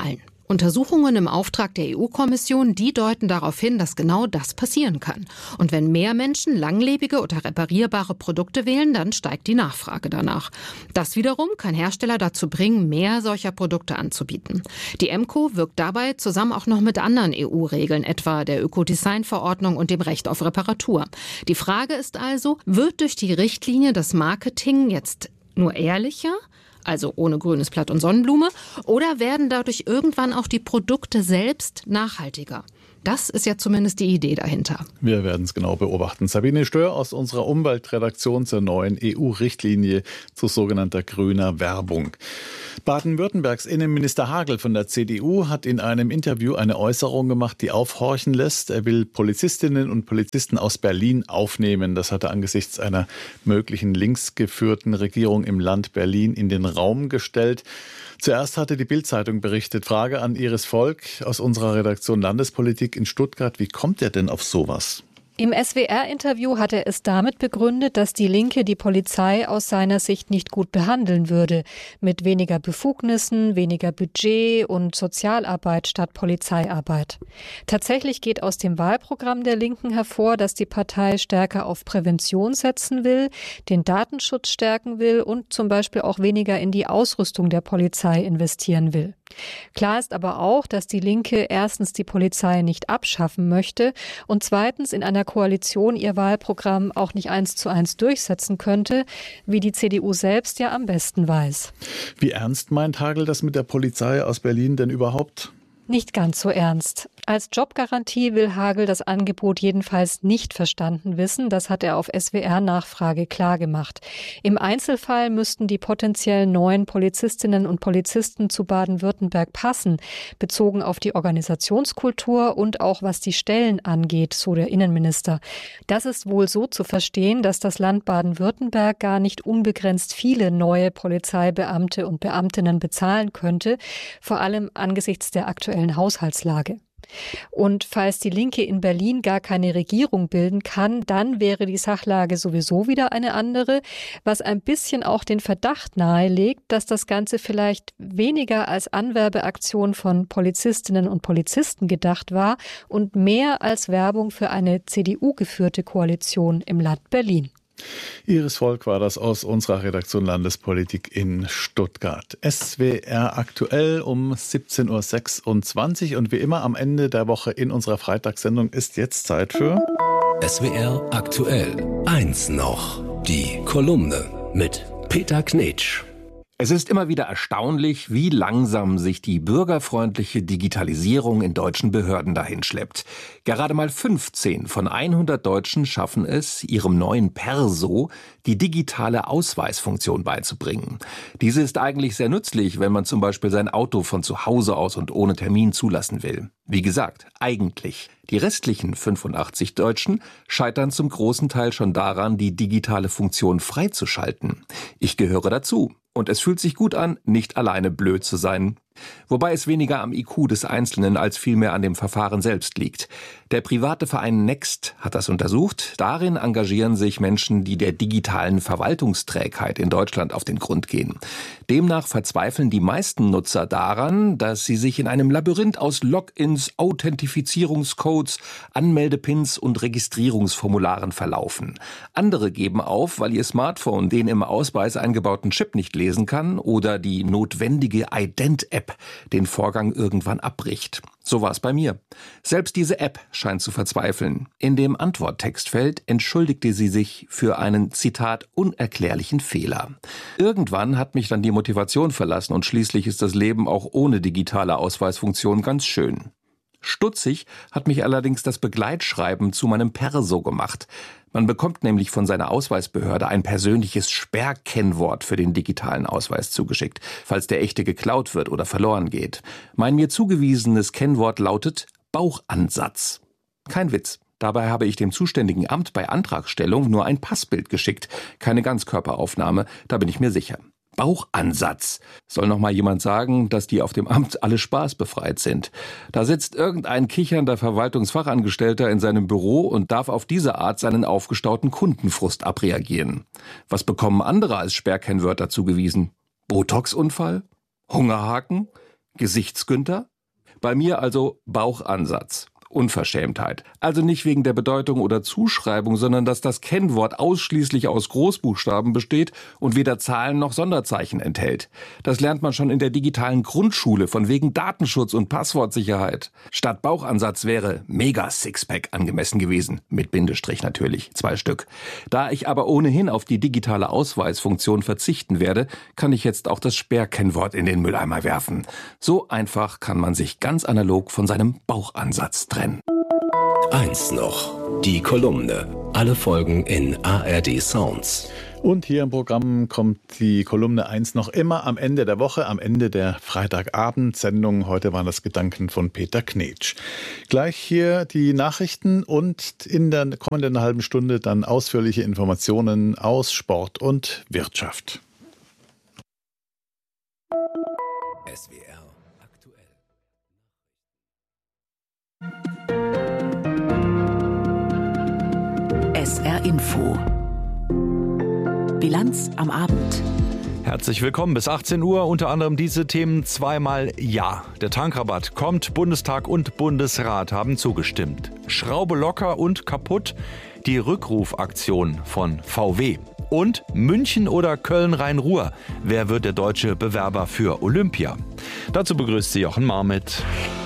Untersuchungen im Auftrag der E U-Kommission, die deuten darauf hin, dass genau das passieren kann. Und wenn mehr Menschen langlebige oder reparierbare Produkte wählen, dann steigt die Nachfrage danach. Das wiederum kann Hersteller dazu bringen, mehr solcher Produkte anzubieten. Die EMCO wirkt dabei zusammen auch noch mit anderen E U-Regeln, etwa der Ökodesign-Verordnung und dem Recht auf Reparatur. Die Frage ist also, wird durch die Richtlinie das Marketing jetzt nur ehrlicher, also ohne grünes Blatt und Sonnenblume, oder werden dadurch irgendwann auch die Produkte selbst nachhaltiger? Das ist ja zumindest die Idee dahinter. Wir werden es genau beobachten. Sabine Stör aus unserer Umweltredaktion zur neuen E U-Richtlinie zu sogenannter grüner Werbung. Baden-Württembergs Innenminister Hagel von der C D U hat in einem Interview eine Äußerung gemacht, die aufhorchen lässt. Er will Polizistinnen und Polizisten aus Berlin aufnehmen. Das hat er angesichts einer möglichen linksgeführten Regierung im Land Berlin in den Raum gestellt. Zuerst hatte die Bild-Zeitung berichtet. Frage an Iris Volk aus unserer Redaktion Landespolitik in Stuttgart. Wie kommt er denn auf sowas? Im S W R-Interview hat er es damit begründet, dass die Linke die Polizei aus seiner Sicht nicht gut behandeln würde. Mit weniger Befugnissen, weniger Budget und Sozialarbeit statt Polizeiarbeit. Tatsächlich geht aus dem Wahlprogramm der Linken hervor, dass die Partei stärker auf Prävention setzen will, den Datenschutz stärken will und zum Beispiel auch weniger in die Ausrüstung der Polizei investieren will. Klar ist aber auch, dass die Linke erstens die Polizei nicht abschaffen möchte und zweitens in einer Koalition ihr Wahlprogramm auch nicht eins zu eins durchsetzen könnte, wie die C D U selbst ja am besten weiß. Wie ernst meint Hagel das mit der Polizei aus Berlin denn überhaupt? Nicht ganz so ernst. Als Jobgarantie will Hagel das Angebot jedenfalls nicht verstanden wissen. Das hat er auf S W R-Nachfrage klargemacht. Im Einzelfall müssten die potenziell neuen Polizistinnen und Polizisten zu Baden-Württemberg passen, bezogen auf die Organisationskultur und auch was die Stellen angeht, so der Innenminister. Das ist wohl so zu verstehen, dass das Land Baden-Württemberg gar nicht unbegrenzt viele neue Polizeibeamte und Beamtinnen bezahlen könnte, vor allem angesichts der aktuellen Haushaltslage. Und falls die Linke in Berlin gar keine Regierung bilden kann, dann wäre die Sachlage sowieso wieder eine andere, was ein bisschen auch den Verdacht nahelegt, dass das Ganze vielleicht weniger als Anwerbeaktion von Polizistinnen und Polizisten gedacht war und mehr als Werbung für eine C D U-geführte Koalition im Land Berlin. Iris Volk war das aus unserer Redaktion Landespolitik in Stuttgart. S W R aktuell um siebzehn Uhr sechsundzwanzig und wie immer am Ende der Woche in unserer Freitagssendung ist jetzt Zeit für S W R aktuell. Eins noch. Die Kolumne mit Peter Knetsch. Es ist immer wieder erstaunlich, wie langsam sich die bürgerfreundliche Digitalisierung in deutschen Behörden dahinschleppt. Gerade mal fünfzehn von hundert Deutschen schaffen es, ihrem neuen Perso die digitale Ausweisfunktion beizubringen. Diese ist eigentlich sehr nützlich, wenn man zum Beispiel sein Auto von zu Hause aus und ohne Termin zulassen will. Wie gesagt, eigentlich. Die restlichen fünfundachtzig Deutschen scheitern zum großen Teil schon daran, die digitale Funktion freizuschalten. Ich gehöre dazu. Und es fühlt sich gut an, nicht alleine blöd zu sein. Wobei es weniger am I Q des Einzelnen als vielmehr an dem Verfahren selbst liegt. Der private Verein Next hat das untersucht. Darin engagieren sich Menschen, die der digitalen Verwaltungsträgheit in Deutschland auf den Grund gehen. Demnach verzweifeln die meisten Nutzer daran, dass sie sich in einem Labyrinth aus Logins, Authentifizierungscodes, Anmeldepins und Registrierungsformularen verlaufen. Andere geben auf, weil ihr Smartphone den im Ausweis eingebauten Chip nicht lesen kann oder die notwendige Ident-App den Vorgang irgendwann abbricht. So war es bei mir. Selbst diese App scheint zu verzweifeln. In dem Antworttextfeld entschuldigte sie sich für einen, Zitat, unerklärlichen Fehler. Irgendwann hat mich dann die Motivation verlassen und schließlich ist das Leben auch ohne digitale Ausweisfunktion ganz schön. Stutzig hat mich allerdings das Begleitschreiben zu meinem Perso gemacht. Man bekommt nämlich von seiner Ausweisbehörde ein persönliches Sperrkennwort für den digitalen Ausweis zugeschickt, falls der echte geklaut wird oder verloren geht. Mein mir zugewiesenes Kennwort lautet Bauchansatz. Kein Witz. Dabei habe ich dem zuständigen Amt bei Antragstellung nur ein Passbild geschickt, keine Ganzkörperaufnahme, da bin ich mir sicher. Bauchansatz. Soll noch mal jemand sagen, dass die auf dem Amt alle spaßbefreit sind. Da sitzt irgendein kichernder Verwaltungsfachangestellter in seinem Büro und darf auf diese Art seinen aufgestauten Kundenfrust abreagieren. Was bekommen andere als Sperrkennwörter zugewiesen? Botox-Unfall? Hungerhaken? Gesichtsgünter? Bei mir also Bauchansatz. Unverschämtheit. Also nicht wegen der Bedeutung oder Zuschreibung, sondern dass das Kennwort ausschließlich aus Großbuchstaben besteht und weder Zahlen noch Sonderzeichen enthält. Das lernt man schon in der digitalen Grundschule von wegen Datenschutz und Passwortsicherheit. Statt Bauchansatz wäre Mega-Sixpack angemessen gewesen. Mit Bindestrich natürlich, zwei Stück. Da ich aber ohnehin auf die digitale Ausweisfunktion verzichten werde, kann ich jetzt auch das Sperrkennwort in den Mülleimer werfen. So einfach kann man sich ganz analog von seinem Bauchansatz trennen. Eins noch, die Kolumne. Alle Folgen in A R D Sounds. Und hier im Programm kommt die Kolumne eins noch immer am Ende der Woche, am Ende der Freitagabendsendung. Heute waren das Gedanken von Peter Knetsch. Gleich hier die Nachrichten und in der kommenden halben Stunde dann ausführliche Informationen aus Sport und Wirtschaft. S W R aktuell. S R Info. Bilanz am Abend. Herzlich willkommen bis achtzehn Uhr. Unter anderem diese Themen zweimal Ja. Der Tankrabatt kommt. Bundestag und Bundesrat haben zugestimmt. Schraube locker und kaputt. Die Rückrufaktion von V W. Und München oder Köln-Rhein-Ruhr. Wer wird der deutsche Bewerber für Olympia? Dazu begrüßt sie Jochen Marmit.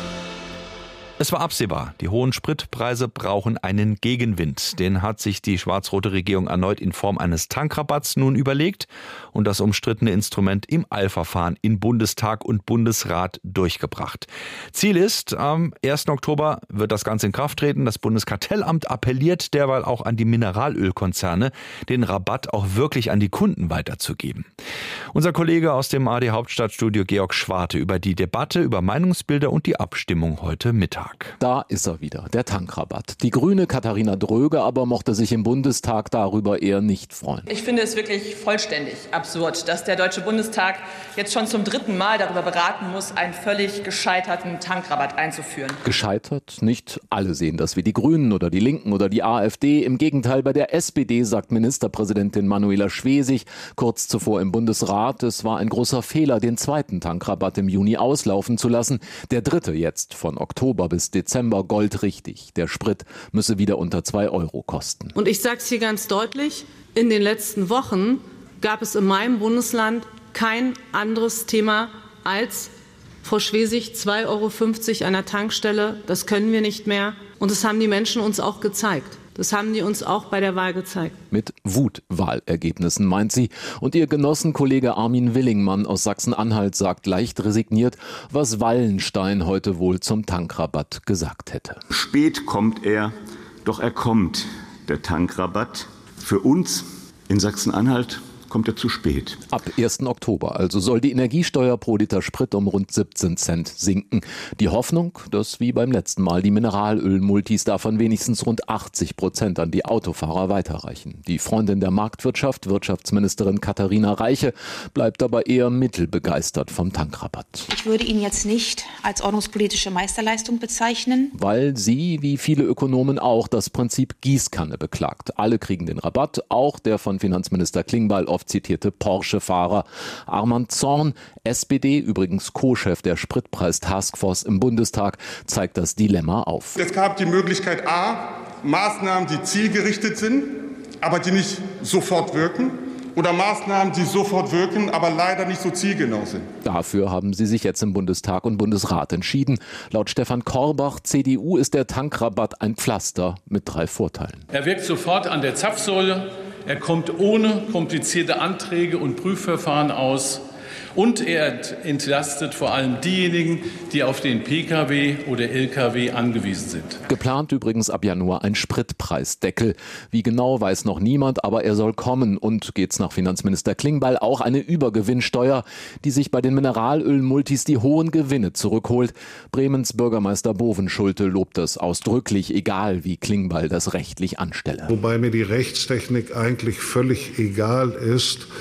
Es war absehbar, die hohen Spritpreise brauchen einen Gegenwind. Den hat sich die schwarz-rote Regierung erneut in Form eines Tankrabatts nun überlegt und das umstrittene Instrument im Eilverfahren in Bundestag und Bundesrat durchgebracht. Ziel ist, am ersten Oktober wird das Ganze in Kraft treten. Das Bundeskartellamt appelliert derweil auch an die Mineralölkonzerne, den Rabatt auch wirklich an die Kunden weiterzugeben. Unser Kollege aus dem A R D Hauptstadtstudio Georg Schwarte über die Debatte, über Meinungsbilder und die Abstimmung heute Mittag. Da ist er wieder, der Tankrabatt. Die Grüne Katharina Dröge aber mochte sich im Bundestag darüber eher nicht freuen. Ich finde es wirklich vollständig absurd, dass der Deutsche Bundestag jetzt schon zum dritten Mal darüber beraten muss, einen völlig gescheiterten Tankrabatt einzuführen. Gescheitert? Nicht alle sehen das wie die Grünen oder die Linken oder die AfD. Im Gegenteil, bei der S P D sagt Ministerpräsidentin Manuela Schwesig kurz zuvor im Bundesrat, es war ein großer Fehler, den zweiten Tankrabatt im Juni auslaufen zu lassen. Der dritte jetzt von Oktober bis Dezember goldrichtig. Der Sprit müsse wieder unter zwei Euro kosten. Und ich sage es hier ganz deutlich, in den letzten Wochen gab es in meinem Bundesland kein anderes Thema als Frau Schwesig, zwei Euro fünfzig an der Tankstelle. Das können wir nicht mehr. Und das haben die Menschen uns auch gezeigt. Das haben die uns auch bei der Wahl gezeigt. Mit Wutwahlergebnissen, meint sie. Und ihr Genossenkollege Armin Willingmann aus Sachsen-Anhalt sagt leicht resigniert, was Wallenstein heute wohl zum Tankrabatt gesagt hätte. Spät kommt er, doch er kommt, der Tankrabatt. Für uns in Sachsen-Anhalt kommt er zu spät. Ab ersten Oktober also soll die Energiesteuer pro Liter Sprit um rund siebzehn Cent sinken. Die Hoffnung, dass wie beim letzten Mal die Mineralölmultis davon wenigstens rund achtzig Prozent an die Autofahrer weiterreichen. Die Freundin der Marktwirtschaft, Wirtschaftsministerin Katharina Reiche, bleibt aber eher mittelbegeistert vom Tankrabatt. Ich würde ihn jetzt nicht als ordnungspolitische Meisterleistung bezeichnen. Weil sie, wie viele Ökonomen auch, das Prinzip Gießkanne beklagt. Alle kriegen den Rabatt, auch der von Finanzminister Klingbeil oft zitierte Porsche-Fahrer. Armand Zorn, S P D, übrigens Co-Chef der Spritpreis-Taskforce im Bundestag, zeigt das Dilemma auf. Es gab die Möglichkeit A, Maßnahmen, die zielgerichtet sind, aber die nicht sofort wirken. Oder Maßnahmen, die sofort wirken, aber leider nicht so zielgenau sind. Dafür haben sie sich jetzt im Bundestag und Bundesrat entschieden. Laut Stefan Korbach, C D U, ist der Tankrabatt ein Pflaster mit drei Vorteilen. Er wirkt sofort an der Zapfsäule. Er kommt ohne komplizierte Anträge und Prüfverfahren aus. Und er entlastet vor allem diejenigen, die auf den Pkw oder Lkw angewiesen sind. Geplant übrigens ab Januar ein Spritpreisdeckel. Wie genau, weiß noch niemand, aber er soll kommen. Und geht's nach Finanzminister Klingbeil auch eine Übergewinnsteuer, die sich bei den Mineralölmultis die hohen Gewinne zurückholt. Bremens Bürgermeister Bovenschulte lobt das ausdrücklich, egal wie Klingbeil das rechtlich anstelle. Wobei mir die Rechtstechnik eigentlich völlig egal ist.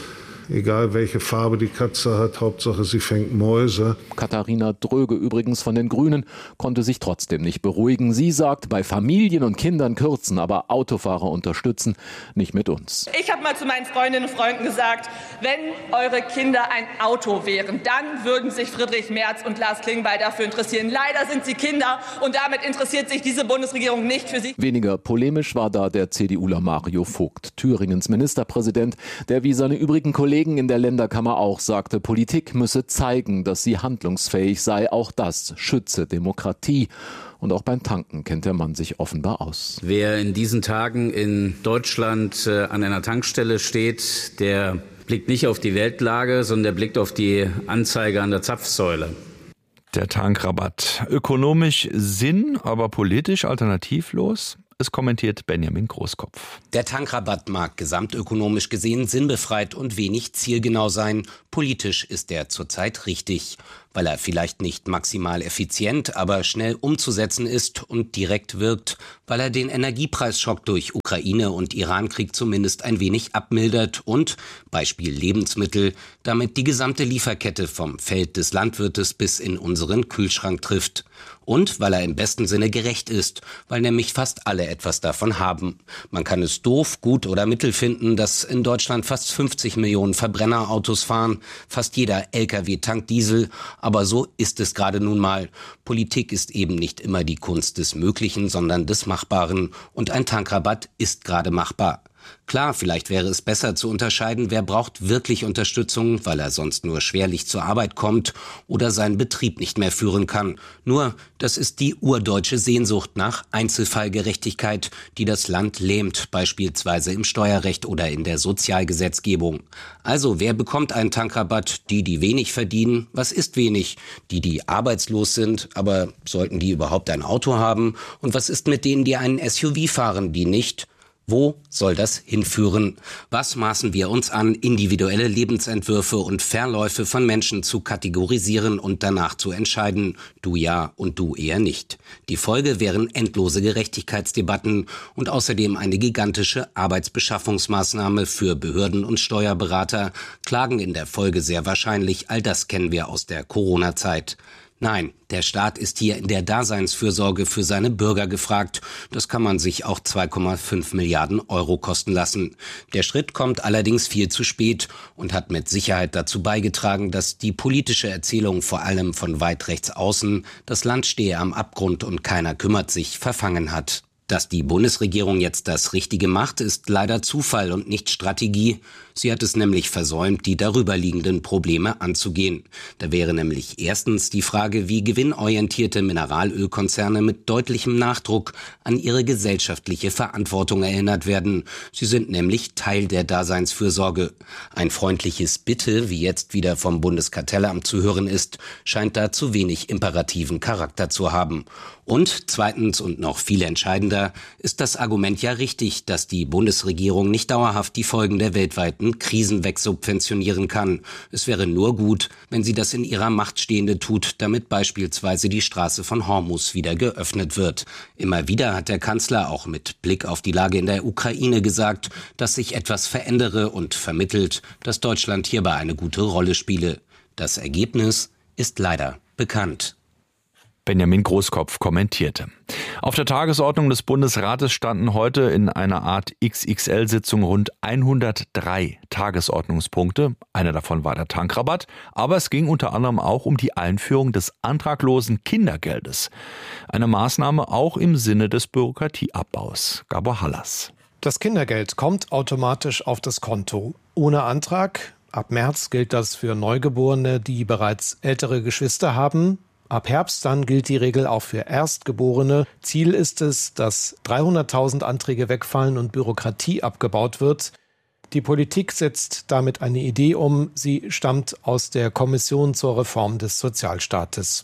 Egal welche Farbe die Katze hat, Hauptsache sie fängt Mäuse. Katharina Dröge übrigens von den Grünen konnte sich trotzdem nicht beruhigen. Sie sagt, bei Familien und Kindern kürzen, aber Autofahrer unterstützen, nicht mit uns. Ich habe mal zu meinen Freundinnen und Freunden gesagt, wenn eure Kinder ein Auto wären, dann würden sich Friedrich Merz und Lars Klingbeil dafür interessieren. Leider sind sie Kinder und damit interessiert sich diese Bundesregierung nicht für sie. Weniger polemisch war da der CDUler Mario Vogt, Thüringens Ministerpräsident, der wie seine übrigen Kollegen in der Länderkammer auch sagte, Politik müsse zeigen, dass sie handlungsfähig sei. Auch das schütze Demokratie. Und auch beim Tanken kennt der Mann sich offenbar aus. Wer in diesen Tagen in Deutschland äh, an einer Tankstelle steht, der blickt nicht auf die Weltlage, sondern der blickt auf die Anzeige an der Zapfsäule. Der Tankrabatt. Ökonomisch Sinn, aber politisch alternativlos? Es kommentiert Benjamin Großkopf. Der Tankrabatt mag gesamtökonomisch gesehen sinnbefreit und wenig zielgenau sein. Politisch ist er zurzeit richtig, weil er vielleicht nicht maximal effizient, aber schnell umzusetzen ist und direkt wirkt, weil er den Energiepreisschock durch Ukraine- und Irankrieg zumindest ein wenig abmildert und, Beispiel Lebensmittel, damit die gesamte Lieferkette vom Feld des Landwirtes bis in unseren Kühlschrank trifft. Und weil er im besten Sinne gerecht ist, weil nämlich fast alle etwas davon haben. Man kann es doof, gut oder mittel finden, dass in Deutschland fast fünfzig Millionen Verbrennerautos fahren, fast jeder L K W tankt Diesel, aber so ist es gerade nun mal. Politik ist eben nicht immer die Kunst des Möglichen, sondern des Machbaren und ein Tankrabatt ist gerade machbar. Klar, vielleicht wäre es besser zu unterscheiden, wer braucht wirklich Unterstützung, weil er sonst nur schwerlich zur Arbeit kommt oder seinen Betrieb nicht mehr führen kann. Nur, das ist die urdeutsche Sehnsucht nach Einzelfallgerechtigkeit, die das Land lähmt, beispielsweise im Steuerrecht oder in der Sozialgesetzgebung. Also, wer bekommt einen Tankrabatt? Die, die wenig verdienen. Was ist wenig? Die, die arbeitslos sind, aber sollten die überhaupt ein Auto haben? Und was ist mit denen, die einen S U V fahren, die nicht? Wo soll das hinführen? Was maßen wir uns an, individuelle Lebensentwürfe und Verläufe von Menschen zu kategorisieren und danach zu entscheiden, du ja und du eher nicht? Die Folge wären endlose Gerechtigkeitsdebatten und außerdem eine gigantische Arbeitsbeschaffungsmaßnahme für Behörden und Steuerberater, Klagen in der Folge sehr wahrscheinlich, all das kennen wir aus der Corona-Zeit. Nein, der Staat ist hier in der Daseinsfürsorge für seine Bürger gefragt. Das kann man sich auch zwei Komma fünf Milliarden Euro kosten lassen. Der Schritt kommt allerdings viel zu spät und hat mit Sicherheit dazu beigetragen, dass die politische Erzählung vor allem von weit rechts außen, das Land stehe am Abgrund und keiner kümmert sich, verfangen hat. Dass die Bundesregierung jetzt das Richtige macht, ist leider Zufall und nicht Strategie. Sie hat es nämlich versäumt, die darüberliegenden Probleme anzugehen. Da wäre nämlich erstens die Frage, wie gewinnorientierte Mineralölkonzerne mit deutlichem Nachdruck an ihre gesellschaftliche Verantwortung erinnert werden. Sie sind nämlich Teil der Daseinsfürsorge. Ein freundliches Bitte, wie jetzt wieder vom Bundeskartellamt zu hören ist, scheint da zu wenig imperativen Charakter zu haben. Und zweitens und noch viel entscheidender ist das Argument ja richtig, dass die Bundesregierung nicht dauerhaft die Folgen der weltweiten Krisen wegsubventionieren kann. Es wäre nur gut, wenn sie das in ihrer Macht Stehende tut, damit beispielsweise die Straße von Hormuz wieder geöffnet wird. Immer wieder hat der Kanzler auch mit Blick auf die Lage in der Ukraine gesagt, dass sich etwas verändere und vermittelt, dass Deutschland hierbei eine gute Rolle spiele. Das Ergebnis ist leider bekannt. Benjamin Großkopf kommentierte. Auf der Tagesordnung des Bundesrates standen heute in einer Art X X L-Sitzung rund hundertdrei Tagesordnungspunkte. Einer davon war der Tankrabatt, aber es ging unter anderem auch um die Einführung des antraglosen Kindergeldes. Eine Maßnahme auch im Sinne des Bürokratieabbaus. Gabor Hallas. Das Kindergeld kommt automatisch auf das Konto, ohne Antrag. Ab März gilt das für Neugeborene, die bereits ältere Geschwister haben. Ab Herbst dann gilt die Regel auch für Erstgeborene. Ziel ist es, dass dreihunderttausend Anträge wegfallen und Bürokratie abgebaut wird. Die Politik setzt damit eine Idee um. Sie stammt aus der Kommission zur Reform des Sozialstaates.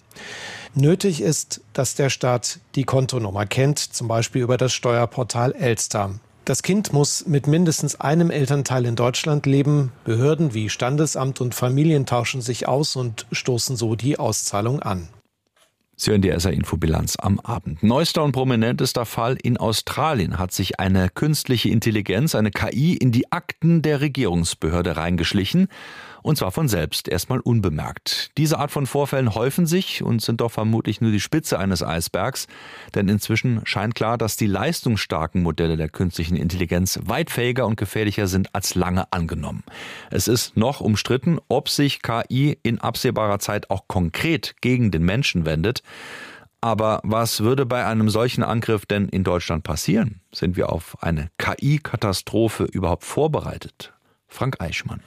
Nötig ist, dass der Staat die Kontonummer kennt, zum Beispiel über das Steuerportal Elster. Das Kind muss mit mindestens einem Elternteil in Deutschland leben. Behörden wie Standesamt und Familien tauschen sich aus und stoßen so die Auszahlung an. Sie hören die S R-Infobilanz am Abend. Neuester und prominentester Fall: in Australien hat sich eine künstliche Intelligenz, eine K I, in die Akten der Regierungsbehörde reingeschlichen. Und zwar von selbst, erstmal unbemerkt. Diese Art von Vorfällen häufen sich und sind doch vermutlich nur die Spitze eines Eisbergs. Denn inzwischen scheint klar, dass die leistungsstarken Modelle der künstlichen Intelligenz weit fähiger und gefährlicher sind als lange angenommen. Es ist noch umstritten, ob sich K I in absehbarer Zeit auch konkret gegen den Menschen wendet. Aber was würde bei einem solchen Angriff denn in Deutschland passieren? Sind wir auf eine K I-Katastrophe überhaupt vorbereitet? Frank Eichmann.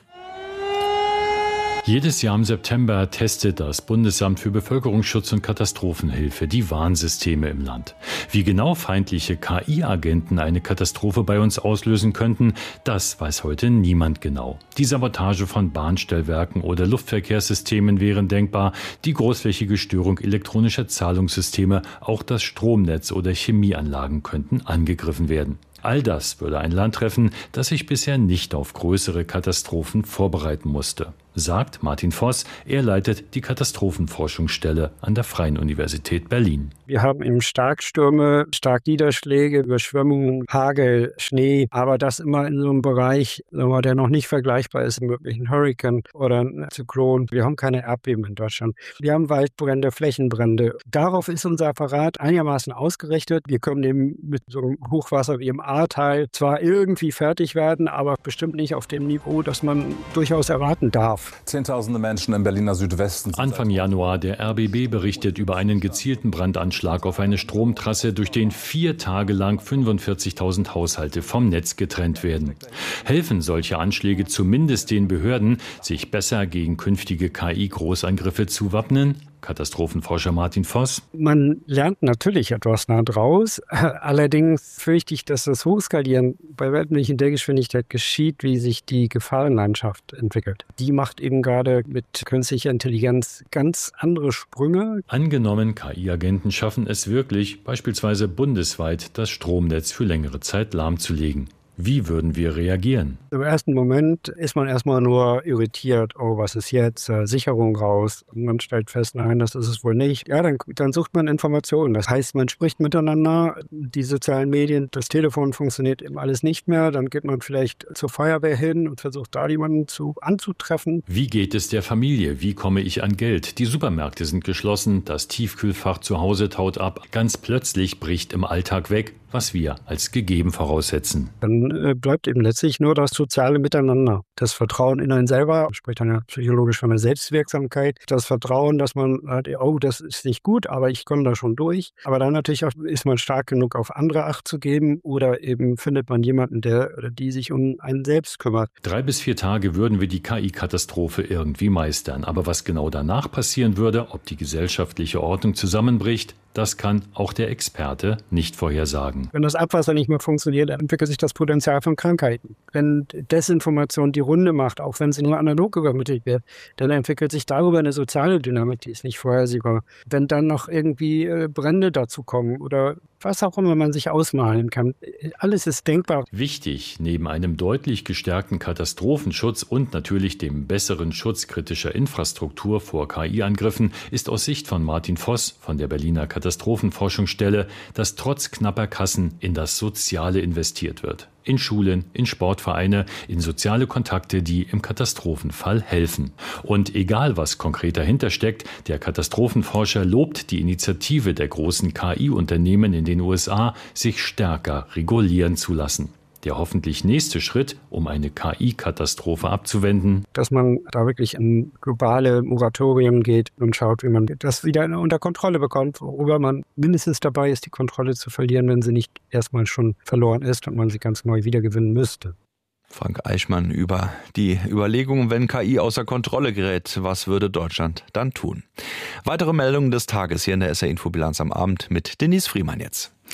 Jedes Jahr im September testet das Bundesamt für Bevölkerungsschutz und Katastrophenhilfe die Warnsysteme im Land. Wie genau feindliche K I-Agenten eine Katastrophe bei uns auslösen könnten, das weiß heute niemand genau. Die Sabotage von Bahnstellwerken oder Luftverkehrssystemen wären denkbar, die großflächige Störung elektronischer Zahlungssysteme, auch das Stromnetz oder Chemieanlagen könnten angegriffen werden. All das würde ein Land treffen, das sich bisher nicht auf größere Katastrophen vorbereiten musste, sagt Martin Voss. Er leitet die Katastrophenforschungsstelle an der Freien Universität Berlin. Wir haben eben Starkstürme, Starkniederschläge, Überschwemmungen, Hagel, Schnee, aber das immer in so einem Bereich, der noch nicht vergleichbar ist mit einem Hurrikan oder einem Zyklon. Wir haben keine Erdbeben in Deutschland. Wir haben Waldbrände, Flächenbrände. Darauf ist unser Apparat einigermaßen ausgerichtet. Wir können eben mit so einem Hochwasser wie im Ahrtal zwar irgendwie fertig werden, aber bestimmt nicht auf dem Niveau, das man durchaus erwarten darf. Zehntausende Menschen im Berliner Südwesten. Anfang Januar, der R B B berichtet über einen gezielten Brandanschlag auf eine Stromtrasse, durch den vier Tage lang fünfundvierzigtausend Haushalte vom Netz getrennt werden. Helfen solche Anschläge zumindest den Behörden, sich besser gegen künftige K I-Großangriffe zu wappnen? Katastrophenforscher Martin Voss. Man lernt natürlich etwas daraus. Allerdings fürchte ich, dass das Hochskalieren bei weitem nicht in der Geschwindigkeit geschieht, wie sich die Gefahrenlandschaft entwickelt. Die macht eben gerade mit künstlicher Intelligenz ganz andere Sprünge. Angenommen, K I-Agenten schaffen es wirklich, beispielsweise bundesweit das Stromnetz für längere Zeit lahmzulegen. Wie würden wir reagieren? Im ersten Moment ist man erstmal nur irritiert. Oh, was ist jetzt? Äh, Sicherung raus. Und man stellt fest, nein, das ist es wohl nicht. Ja, dann, dann sucht man Informationen. Das heißt, man spricht miteinander. Die sozialen Medien, das Telefon funktioniert eben alles nicht mehr. Dann geht man vielleicht zur Feuerwehr hin und versucht da jemanden zu, anzutreffen. Wie geht es der Familie? Wie komme ich an Geld? Die Supermärkte sind geschlossen. Das Tiefkühlfach zu Hause taut ab. Ganz plötzlich bricht im Alltag weg, was wir als gegeben voraussetzen. Dann äh, bleibt eben letztlich nur das soziale Miteinander. Das Vertrauen in einen selber, spricht dann ja psychologisch von der Selbstwirksamkeit. Das Vertrauen, dass man sagt, oh, das ist nicht gut, aber ich komme da schon durch. Aber dann natürlich auch, ist man stark genug, auf andere Acht zu geben, oder eben findet man jemanden, der oder die sich um einen selbst kümmert. Drei bis vier Tage würden wir die K I-Katastrophe irgendwie meistern. Aber was genau danach passieren würde, ob die gesellschaftliche Ordnung zusammenbricht, das kann auch der Experte nicht vorhersagen. Wenn das Abwasser nicht mehr funktioniert, dann entwickelt sich das Potenzial von Krankheiten. Wenn Desinformation die Runde macht, auch wenn sie nur analog übermittelt wird, dann entwickelt sich darüber eine soziale Dynamik, die ist nicht vorhersehbar. Wenn dann noch irgendwie äh, Brände dazu kommen oder was auch immer man sich ausmalen kann, alles ist denkbar. Wichtig, neben einem deutlich gestärkten Katastrophenschutz und natürlich dem besseren Schutz kritischer Infrastruktur vor K I-Angriffen, ist aus Sicht von Martin Voss von der Berliner Katastrophenforschungsstelle, dass trotz knapper Kassen in das Soziale investiert wird. In Schulen, in Sportvereine, in soziale Kontakte, die im Katastrophenfall helfen. Und egal, was konkret dahinter steckt, der Katastrophenforscher lobt die Initiative der großen K I-Unternehmen in den U S A, sich stärker regulieren zu lassen. Der hoffentlich nächste Schritt, um eine K I-Katastrophe abzuwenden, dass man da wirklich in globale Moratorien geht und schaut, wie man das wieder unter Kontrolle bekommt, worüber man mindestens dabei ist, die Kontrolle zu verlieren, wenn sie nicht erstmal schon verloren ist und man sie ganz neu wiedergewinnen müsste. Frank Eichmann über die Überlegungen, wenn K I außer Kontrolle gerät, was würde Deutschland dann tun? Weitere Meldungen des Tages hier in der S R-Infobilanz am Abend mit Denise Friemann jetzt.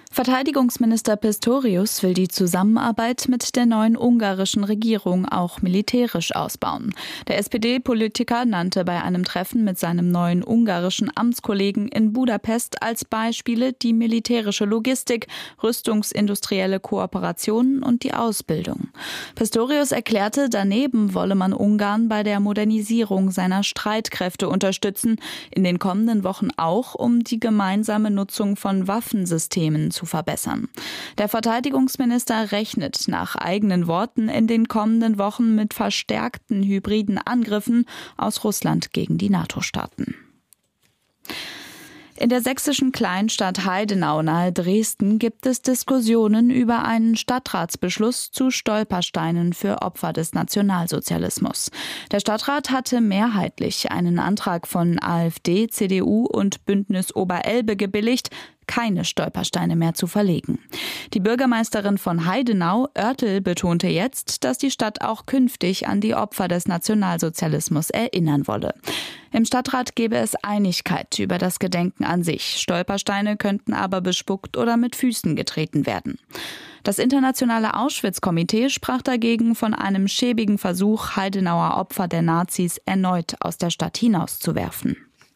Verteidigungsminister Pistorius will die Zusammenarbeit mit der neuen ungarischen Regierung auch militärisch ausbauen. Der S P D-Politiker nannte bei einem Treffen mit seinem neuen ungarischen Amtskollegen in Budapest als Beispiele die militärische Logistik, rüstungsindustrielle Kooperationen und die Ausbildung. Pistorius erklärte, daneben wolle man Ungarn bei der Modernisierung seiner Streitkräfte unterstützen, in den kommenden Wochen auch, um die gemeinsame Nutzung von Waffensystemen zu verbessern. Der Verteidigungsminister rechnet nach eigenen Worten in den kommenden Wochen mit verstärkten hybriden Angriffen aus Russland gegen die NATO-Staaten. In der sächsischen Kleinstadt Heidenau nahe Dresden gibt es Diskussionen über einen Stadtratsbeschluss zu Stolpersteinen für Opfer des Nationalsozialismus. Der Stadtrat hatte mehrheitlich einen Antrag von AfD, C D U und Bündnis Oberelbe gebilligt, keine Stolpersteine mehr zu verlegen. Die Bürgermeisterin von Heidenau, Oertel, betonte jetzt, dass die Stadt auch künftig an die Opfer des Nationalsozialismus erinnern wolle. Im Stadtrat gebe es Einigkeit über das Gedenken an sich. Stolpersteine könnten aber bespuckt oder mit Füßen getreten werden. Das internationale Auschwitz-Komitee sprach dagegen von einem schäbigen Versuch, Heidenauer Opfer der Nazis erneut aus der Stadt hinauszuwerfen.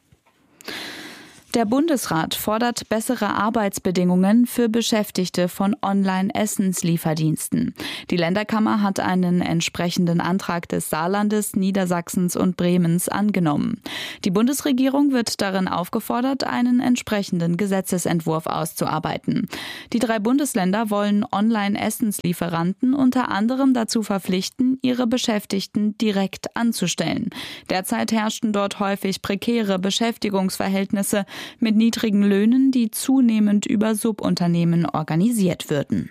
Der Bundesrat fordert bessere Arbeitsbedingungen für Beschäftigte von Online-Essenslieferdiensten. Die Länderkammer hat einen entsprechenden Antrag des Saarlandes, Niedersachsens und Bremens angenommen. Die Bundesregierung wird darin aufgefordert, einen entsprechenden Gesetzesentwurf auszuarbeiten. Die drei Bundesländer wollen Online-Essenslieferanten unter anderem dazu verpflichten, ihre Beschäftigten direkt anzustellen. Derzeit herrschten dort häufig prekäre Beschäftigungsverhältnisse mit niedrigen Löhnen, die zunehmend über Subunternehmen organisiert würden.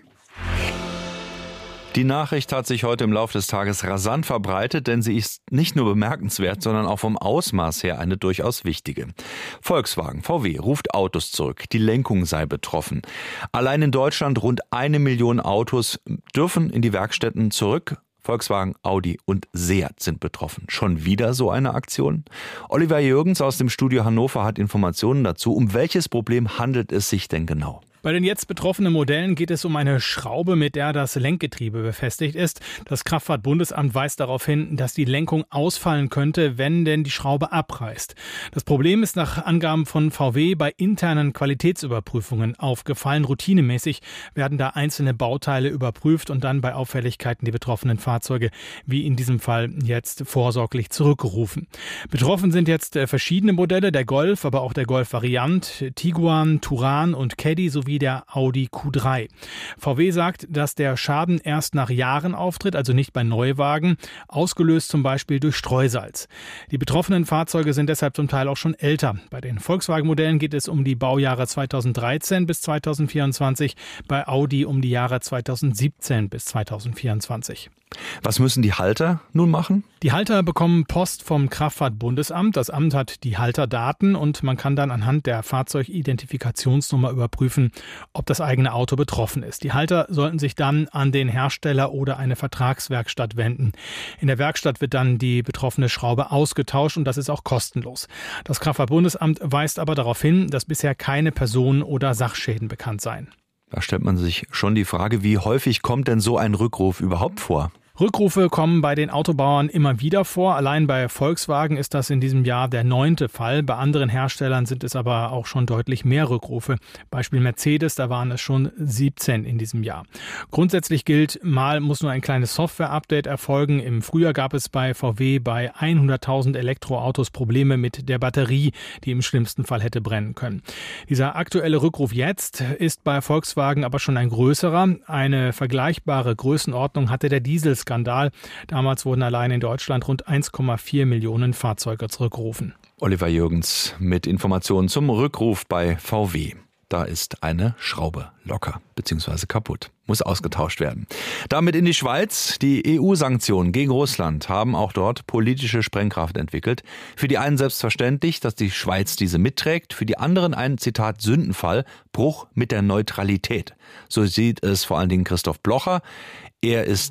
Die Nachricht hat sich heute im Laufe des Tages rasant verbreitet, denn sie ist nicht nur bemerkenswert, sondern auch vom Ausmaß her eine durchaus wichtige. Volkswagen, V W ruft Autos zurück, die Lenkung sei betroffen. Allein in Deutschland rund eine Million Autos dürfen in die Werkstätten zurück. Volkswagen, Audi und Seat sind betroffen. Schon wieder so eine Aktion? Oliver Jürgens aus dem Studio Hannover hat Informationen dazu. Um welches Problem handelt es sich denn genau? Bei den jetzt betroffenen Modellen geht es um eine Schraube, mit der das Lenkgetriebe befestigt ist. Das Kraftfahrtbundesamt weist darauf hin, dass die Lenkung ausfallen könnte, wenn denn die Schraube abreißt. Das Problem ist nach Angaben von V W bei internen Qualitätsüberprüfungen aufgefallen. Routinemäßig werden da einzelne Bauteile überprüft und dann bei Auffälligkeiten die betroffenen Fahrzeuge, wie in diesem Fall jetzt, vorsorglich zurückgerufen. Betroffen sind jetzt verschiedene Modelle, der Golf, aber auch der Golf Variant, Tiguan, Touran und Caddy sowie der Audi Q drei. V W sagt, dass der Schaden erst nach Jahren auftritt, also nicht bei Neuwagen, ausgelöst zum Beispiel durch Streusalz. Die betroffenen Fahrzeuge sind deshalb zum Teil auch schon älter. Bei den Volkswagen-Modellen geht es um die Baujahre zweitausenddreizehn bis zweitausendvierundzwanzig, bei Audi um die Jahre zweitausendsiebzehn bis zweitausendvierundzwanzig. Was müssen die Halter nun machen? Die Halter bekommen Post vom Kraftfahrtbundesamt. Das Amt hat die Halterdaten und man kann dann anhand der Fahrzeugidentifikationsnummer überprüfen, ob das eigene Auto betroffen ist. Die Halter sollten sich dann an den Hersteller oder eine Vertragswerkstatt wenden. In der Werkstatt wird dann die betroffene Schraube ausgetauscht und das ist auch kostenlos. Das Kraftfahrtbundesamt weist aber darauf hin, dass bisher keine Personen- oder Sachschäden bekannt seien. Da stellt man sich schon die Frage, wie häufig kommt denn so ein Rückruf überhaupt vor? Rückrufe kommen bei den Autobauern immer wieder vor. Allein bei Volkswagen ist das in diesem Jahr der neunte Fall. Bei anderen Herstellern sind es aber auch schon deutlich mehr Rückrufe. Beispiel Mercedes, da waren es schon siebzehn in diesem Jahr. Grundsätzlich gilt, mal muss nur ein kleines Software-Update erfolgen. Im Frühjahr gab es bei V W bei hunderttausend Elektroautos Probleme mit der Batterie, die im schlimmsten Fall hätte brennen können. Dieser aktuelle Rückruf jetzt ist bei Volkswagen aber schon ein größerer. Eine vergleichbare Größenordnung hatte der Diesel Skandal. Damals wurden allein in Deutschland rund eins Komma vier Millionen Fahrzeuge zurückgerufen. Oliver Jürgens mit Informationen zum Rückruf bei V W. Da ist eine Schraube locker bzw. kaputt. Muss ausgetauscht werden. Damit in die Schweiz. Die E U-Sanktionen gegen Russland haben auch dort politische Sprengkraft entwickelt. Für die einen selbstverständlich, dass die Schweiz diese mitträgt. Für die anderen ein, Zitat, Sündenfall, Bruch mit der Neutralität. So sieht es vor allen Dingen Christoph Blocher. Er ist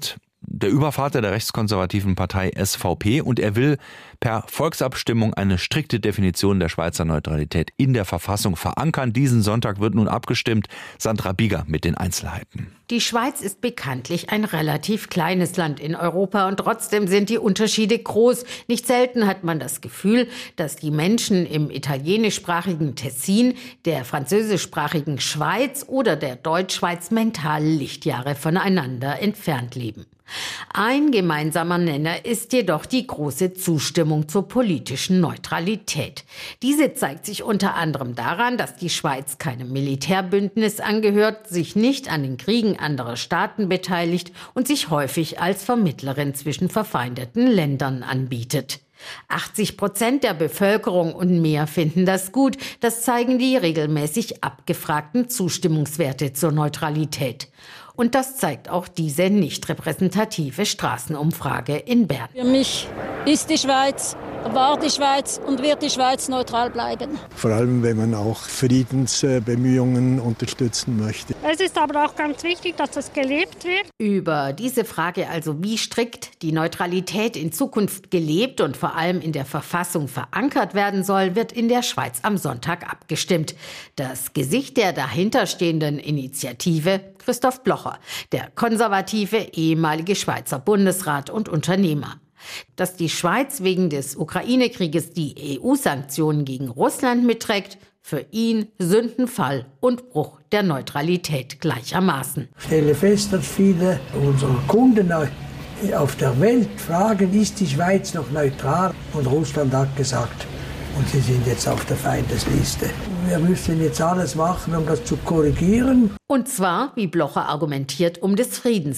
der Übervater der rechtskonservativen Partei S V P, und er will per Volksabstimmung eine strikte Definition der Schweizer Neutralität in der Verfassung verankern. Diesen Sonntag wird nun abgestimmt. Sandra Bieger mit den Einzelheiten. Die Schweiz ist bekanntlich ein relativ kleines Land in Europa und trotzdem sind die Unterschiede groß. Nicht selten hat man das Gefühl, dass die Menschen im italienischsprachigen Tessin, der französischsprachigen Schweiz oder der Deutschschweiz mental Lichtjahre voneinander entfernt leben. Ein gemeinsamer Nenner ist jedoch die große Zustimmung zur politischen Neutralität. Diese zeigt sich unter anderem daran, dass die Schweiz keinem Militärbündnis angehört, sich nicht an den Kriegen anderer Staaten beteiligt und sich häufig als Vermittlerin zwischen verfeindeten Ländern anbietet. achtzig Prozent der Bevölkerung und mehr finden das gut. Das zeigen die regelmäßig abgefragten Zustimmungswerte zur Neutralität. Und das zeigt auch diese nicht repräsentative Straßenumfrage in Bern. Für mich ist die Schweiz, war die Schweiz und wird die Schweiz neutral bleiben. Vor allem, wenn man auch Friedensbemühungen unterstützen möchte. Es ist aber auch ganz wichtig, dass das gelebt wird. Über diese Frage also, wie strikt die Neutralität in Zukunft gelebt und vor allem in der Verfassung verankert werden soll, wird in der Schweiz am Sonntag abgestimmt. Das Gesicht der dahinterstehenden Initiative: Christoph Blocher, der konservative ehemalige Schweizer Bundesrat und Unternehmer. Dass die Schweiz wegen des Ukraine-Krieges die E U-Sanktionen gegen Russland mitträgt, für ihn Sündenfall und Bruch der Neutralität gleichermaßen. Ich stelle fest, dass viele unserer Kunden auf der Welt fragen, ist die Schweiz noch neutral? Und Russland hat gesagt, und sie sind jetzt auf der Feindesliste. Wir müssen jetzt alles machen, um das zu korrigieren. Und zwar, wie Blocher argumentiert, um des Friedens